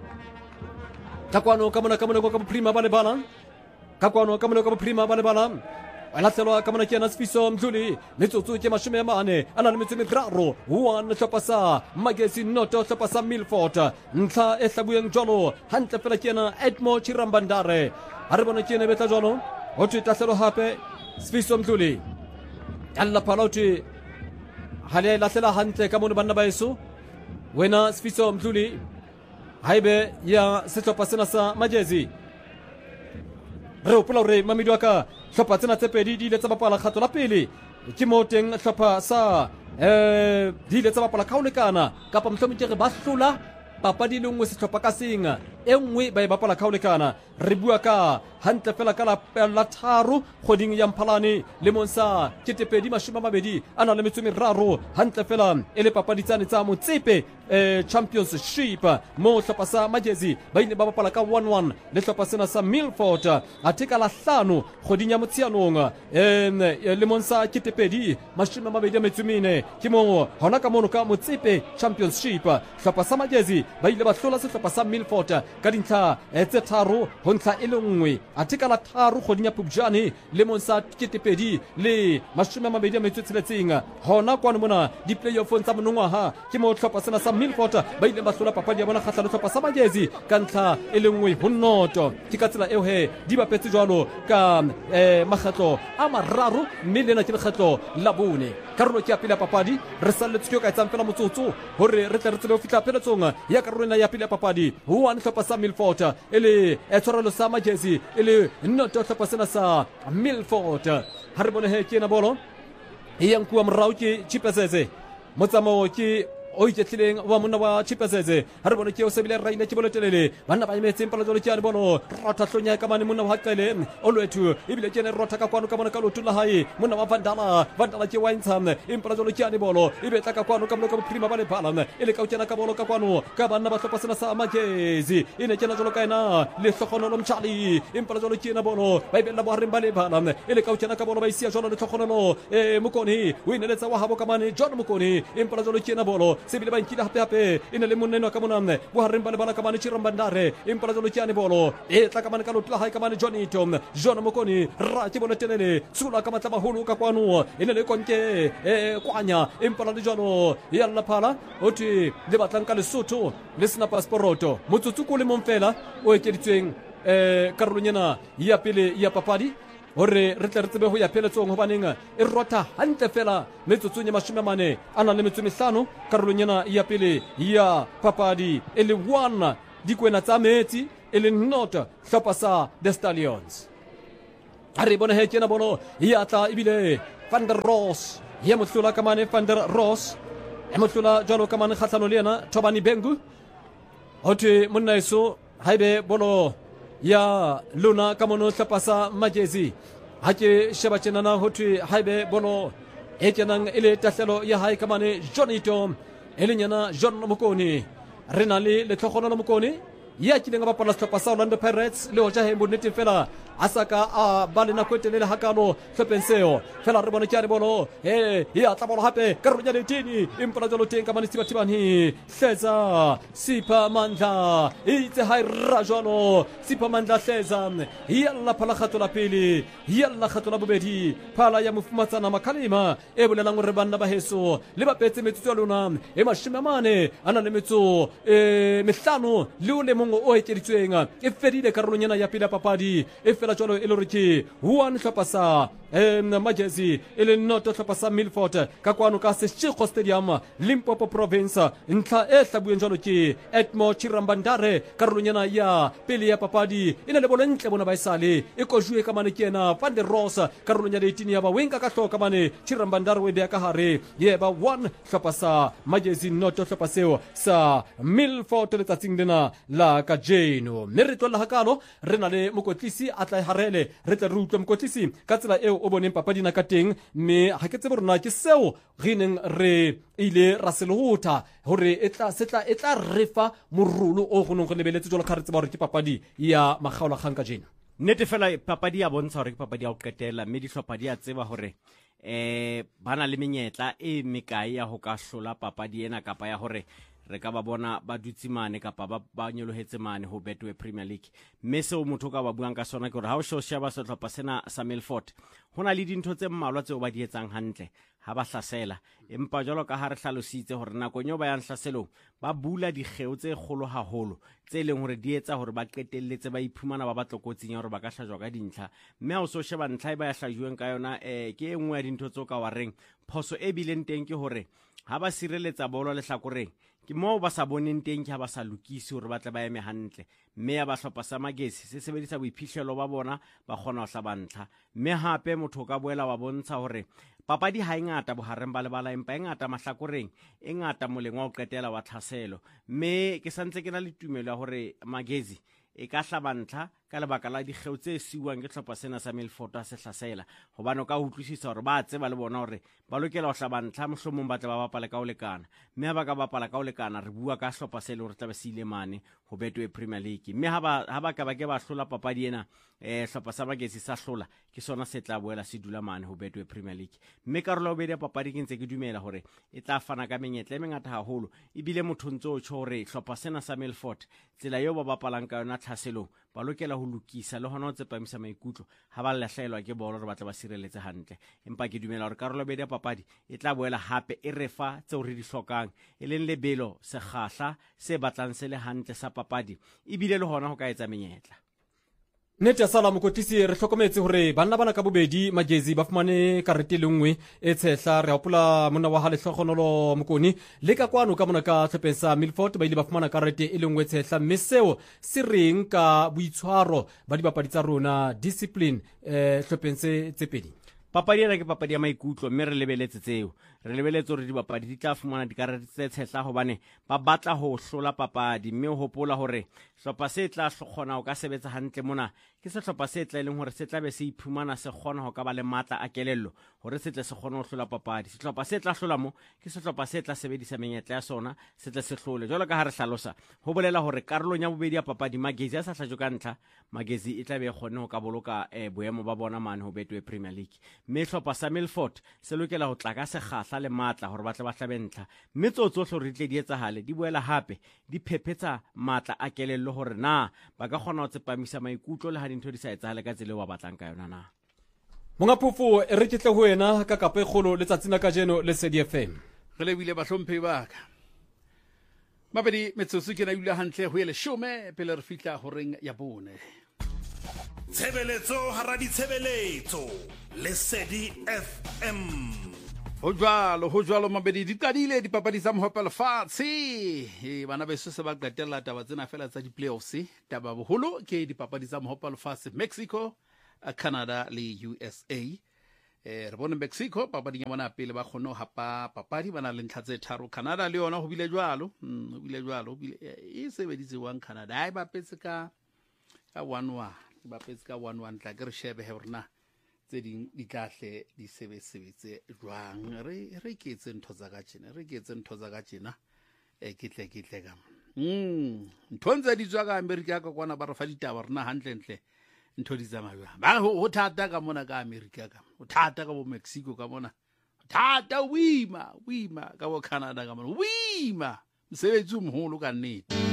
ka kwano ka mona ka mona ka Bophirima ba le bana ka kwano ka mona ka Bophirima ba le bana alatlhelwa ka mona ke ena Sifiso Mdluli metsotso ke mashome a mane a na le metso e meraro one hlopha sa Magesi Noto hlopha sa Milford ntlha e hlabueng jwalo hantle fela ke ena Edmo Chirambandare a re bona ke ena betla jwalo ho thwe tahlelo hape Sifiso Mdluli alla paloti hale lahlela hantle ka mona banna ba eso wena Sifiso Mdluli haibe ya sehlopha sena sa Majezi re hopola hore mamedi wa ka hlopha tsena tse pedi di ile tsa bapala kgatlo la pele ke mo teng hlopha sa eh di ile tsa bapala ka ho lekana kapa mohlomong ke re ba hlola papadi le nngwe sehlopha ka senga e nngwe ba e bapala ka ho lekana re bua ka hantle fela ka la tharo kgoding ya Mphalane le monsa ketepedi mashome a mabedi a na le metso e meraro hantle fela e le papadi tsane tsa Motsepe eh, championship mo hlopha sa Majezi ba ile ba bapala ka one one le hlopha sena sa Milford athe ka la hlano kgoding ya Motsheanong eh, le monsa ketepedi mashome a mabedi a metso e mene ke mo hona ka mono ka Motsepe championship hlopha sa Majezi ba ile ba hlola sehlopha sa Milford ka dintlha tse tharo ho ntlha e le nngwe athe ka la tharo kgoding ya Phupjane le monsa ketepedi le mashome a mabedi a metso e tsheletseng hona kwano mona di-playoffong tsa monongwaha ke mo hlopha sena sa Milford ba ile ba hlola papadi ya bona kgahlano hlopha sa Majezi ka ntlha e le nngwe ho noto ke ka tsela eo he di bapetse jwalo ka eh, makgetlo a mararo mme lena ke lekgetlo la bone karolo ke ya pele ya papadi re salletse ke o ka etsang fela motsotso hore re tle re tsebe ho fihla pheletsong ya karolena ya pele ya papadi one hlopha sa Milford e le tshwarelo sa Majezi e le noto hlopha sena sa Milford ha re bone he ke ena bolo e yang kuwa morao ke Chipesese motsamao ke o iketlileng wa monna wa Chipesese ha re bone ke o sebile raile ke bolo telele banna ba imetse mpala jolo ke ane bolo rota hlonya ka mane monna wa Qele Oluthi ibile ke ene rota ka kwano ka mona ka lotu la hae monna wa Vandala Vandala ke Winesham impala jolo ke ane bolo ibe tla ka kwano ka mona ka Bophirima ba le phala ile ka utjena ka bolo ka kwano ka banna ba hlopha sena sa Magezi ine ke na jolo ka ena le hlogonolo Mtshali impala jolo ke ena bolo ba ibela bo hareng ba le phala ile ka utjena ka bolo ba isia jolo le hlogonolo e Mokoni o ineletsa wa habo ka mane John Mokoni impala jolo ke ena bolo se bile ba nkile hape-hape e ne le monneno ka mona bohareng ba lebala ka mane Chirambandare empa la jalo ke ane bolo e tla ka mane ka lotla hae ka mane Jonito John Mokoni ra ke bolo telele tsula ka matla maholo ka kwano e ne le konke e kwanya empa la jalo ya la phala oti le batlang ka Lesotho le sena passporoto motsotso ko le monfela o ekeditsweng eh karolonyana ya pele ya papadi hore re tle re tsebe ho ya pheletsong hobaneng e rotha hantle fela metsotsong ya mashome mane a nang le metso mehlano karolonyana ya pele ya papadi e le one dikwena tsa metsi e le not hlopha sa the Stallions a re bone he kena bolo ya tla ebile Van der Roos ya mohlula ka mane Van der Roos e mohlula jwalo ka mane kgahlano le yena Thobani Bengu hote monna eso haibe bolo ya luna ka mono hlopha sa Magesi ha ke sheba tjenana hote haibe bolo e kenang ele tahlelo ya hae ka mane Jonito e le nyana John Mokoni re na le letlhogono la Mokoni ya kileng ba pala hlopha sa Orlando Pirates le ho jahe bonnete fela a saka a ba le nako e telele hakalo hlopeng seo fela re bone ke a re bolo e ya tla bolo hape ka ronya le tini empa la jalo teng ka mane Sibatibani Hleza Sipha Mandla itse hai rajolo Sipha Mandla Hleza ya la phala khato la pele ya la khato la bobedi phala ya mofumatsana Makhalima e bolelang re banna ba heso le ba petse metsotso ya lona e mashome mane ana le metso e mehlano le o le mongwe o ekeditsweng e fedile karolonyana ya pele papadi e fela jalo e le re ke one hlopha sa em Magesi e le not hlopha sa Milford ka kwano ka Seshego Stadium Limpopo Province ntlha e hlabueng jalo ke Edmo Chirambandare karolonyana ya pele ya papadi ina le bolo ntle bona ba isale e kojue ka mane ke ena Van der Roos karolonyana etini ya ba wenka ka hloka mane Chirambandare we be ka hare ye ba one hlopha sa Magesi not hlopha seo sa Milford le tsatsing lena la ka jeno mme re tlola hakalo re na le mokotlisi a tla harele re tla re utlwe mokotlisi ka tsela eo o boneng papadina ka teng mme ha ke tsebe rona ke seo re neng re ile ra se lehota hore e tla setla e tla refa morolo o gonong go lebeletse jolo kha re tseba hore ke papadi ya magaola kgang ka jeno nnete fela papadi ya bontsha hore ke papadi ya go qetela mme dihlopha a tseba hore eh bana le menyetla e mekae ya ho ka hlola papadi ena kapa ya hore re ka ba bona ba dutse mane kapa ba ba nyolohetse mane ho Betway Premier League mme seo motho ka ba buang ka sona ke hore ha o sheba sehlopha sena sa Milford hona le dintho tse mmalwa tseo ba di etsang hantle ha ba hlasela empa jalo ka ha re hlalositse hore nakong eo ba yang hlaselong ba bula dikgeo tse kgolo haholo tse leng hore di etsa hore ba qetelletse ba iphumana ba batla kotsing ya hore ba ka hlajwa ka dintlha mme ha o so sheba ntlha e ba ya hlajuweng ka yona eh ke engwe ya dintho tseo ka wareng phoso e bileng teng ke hore ha ba sireletsa bolo le hlakoreng ke mo ba sa boneng teng ke ha ba sa lokisi hore ba tla ba eme hantle mme ya ba hlopha sa Magesi se sebedisa boiphihlelo ba bona ba kgona ho hlabantla mme hape motho ka boela wa bontsha hore papadi ha engata bohareng ba lebala empa engata mahlakoreng engata moleng wa o qetela wa tlhaselo mme ke santse ke na le tumelo ya hore Magesi e ka hlabantla ka lebaka la dikgeo tse siuwang ke hlopha sena sa Milford a se hlasela hobane ka utlwisisa hore ba tseba le bona hore ba lokela ho hlabantla mohlomong ba tla ba bapala ka o lekana mme ha ba ka bapala ka o lekana re bua ka hlopha se le hore tla ba se ile mane ho Betway Premier League mme ha ba ha ba ka ba ke ba hlola papadi ena eh hlopha sa Magesi sa hlola ke sona se tla boela se dula mane ho Betway Premier League mme karolo o bedi ya papadi ke ntse ke dumela hore e tla fana ka menyetla e mengata haholo ebile motho ntso o tjho hore hlopha sena sa Milford tsela eo ba bapalang ka yona tlhaselong ba lokela ho lukisa le hona o tsepamisa maikutlo ha ba lahlaelwa ke bolo re batla ba sireletse hantle empa ke dumela hore karolo bedi ya papadi e tla boela hape e refa tseo re di hlokang e leng lebelo se khahla se batlang se le hantle sa papadi ebile le hona ho ka etsa menyetla Nete sala mokotlisi re hlokometse hore banna bana ka bobedi Magesi ba fumane karete le nngwe e tshehla re hopola mona wa hale hlogonolo Mokoni le ka kwano ka mona ka hlopeng sa Milford ba ile ba fumana karete e le nngwe tshehla mme seo se reng ka boitshwaro ba dibapadi tsa rona discipline eh hlopeng se tsepedi papadi ena ke papadi ya maikutlo mme re lebeletse tseo re lebeletse hore dibapadi di tla fumana dikarete tse tshehla hobane ba batla ho hlola papadi mme o hopola hore hlopha se tla kgona ho ka sebetsa hantle mona ke sehlopha se tla ileng hore se tla be se iphumana se kgona ho ka ba le matla a kelello hore se tle se kgone ho hlola papadi. Sehlopha se tla hlola mo ke sehlopha se tla sebedisa menyetla ya sona se tle se hlole jwalo ka ha re hlalosa ho bolela hore karolong ya bobedi ya papadi Magezi a sa hlajo ka ntlha Magezi e tla be kgone ho ka boloka eh, boemo ba bona mane ho Betway Premier League. Mme hlopha sa Milford se lokela ho tla ka se kgahla le matla hore ba tle ba hlabe ntlha mme tsotso hore di tle di etsahale di boela hape di phephetsa matla a kelello hore na ba ka kgona ho tsepamisa maikutlo le ha dintho di sa etsahale ka tsela wa batlang ka yona na. Monga Phofo e re kitle ho wena ka kape kgolo letsatsing la kajeno le Lesedi F M. Re lebile bahlomphehi ba ka. Mabedi metsotso ke na ile hantle ho ele shome pele re fihla ho reng ya bone. Tshebeletso hara ditshebeletso Lesedi F M. Ho jwalo ho jwalo mabedi di qadile dipapadi tsa mohopelo fatshe e bana beso se ba qetella taba tsena fela tsa di-playoffs. Taba boholo ke dipapadi tsa mohopelo fatshe Mexico, Canada le U S A. eh re bone Mexico papadi ya bona pele ba kgone ho hapa papadi bana le ntlha tse tharo. Canada le yona ho bile jwalo ho bile jwalo ho bile e sebeditse wang Canada ai ba petse ka ka one one ba petse ka one one tla ke re shebe he rena tse ding di tlahle di sebesebetse jwang re re ke tse ntho tsa ka tjena re ke tse ntho tsa ka tjena e ke tle ke tle ka mm nthontse di tswa ka America ka kwana ba re fa ditaba rena hantle ntle ntho di tsamaya ba ho thata ka mona ka America ka ho thata ka bo Mexico ka mona thata wima wima ka bo Canada ka mona wima msebetsi umholo ka nnete.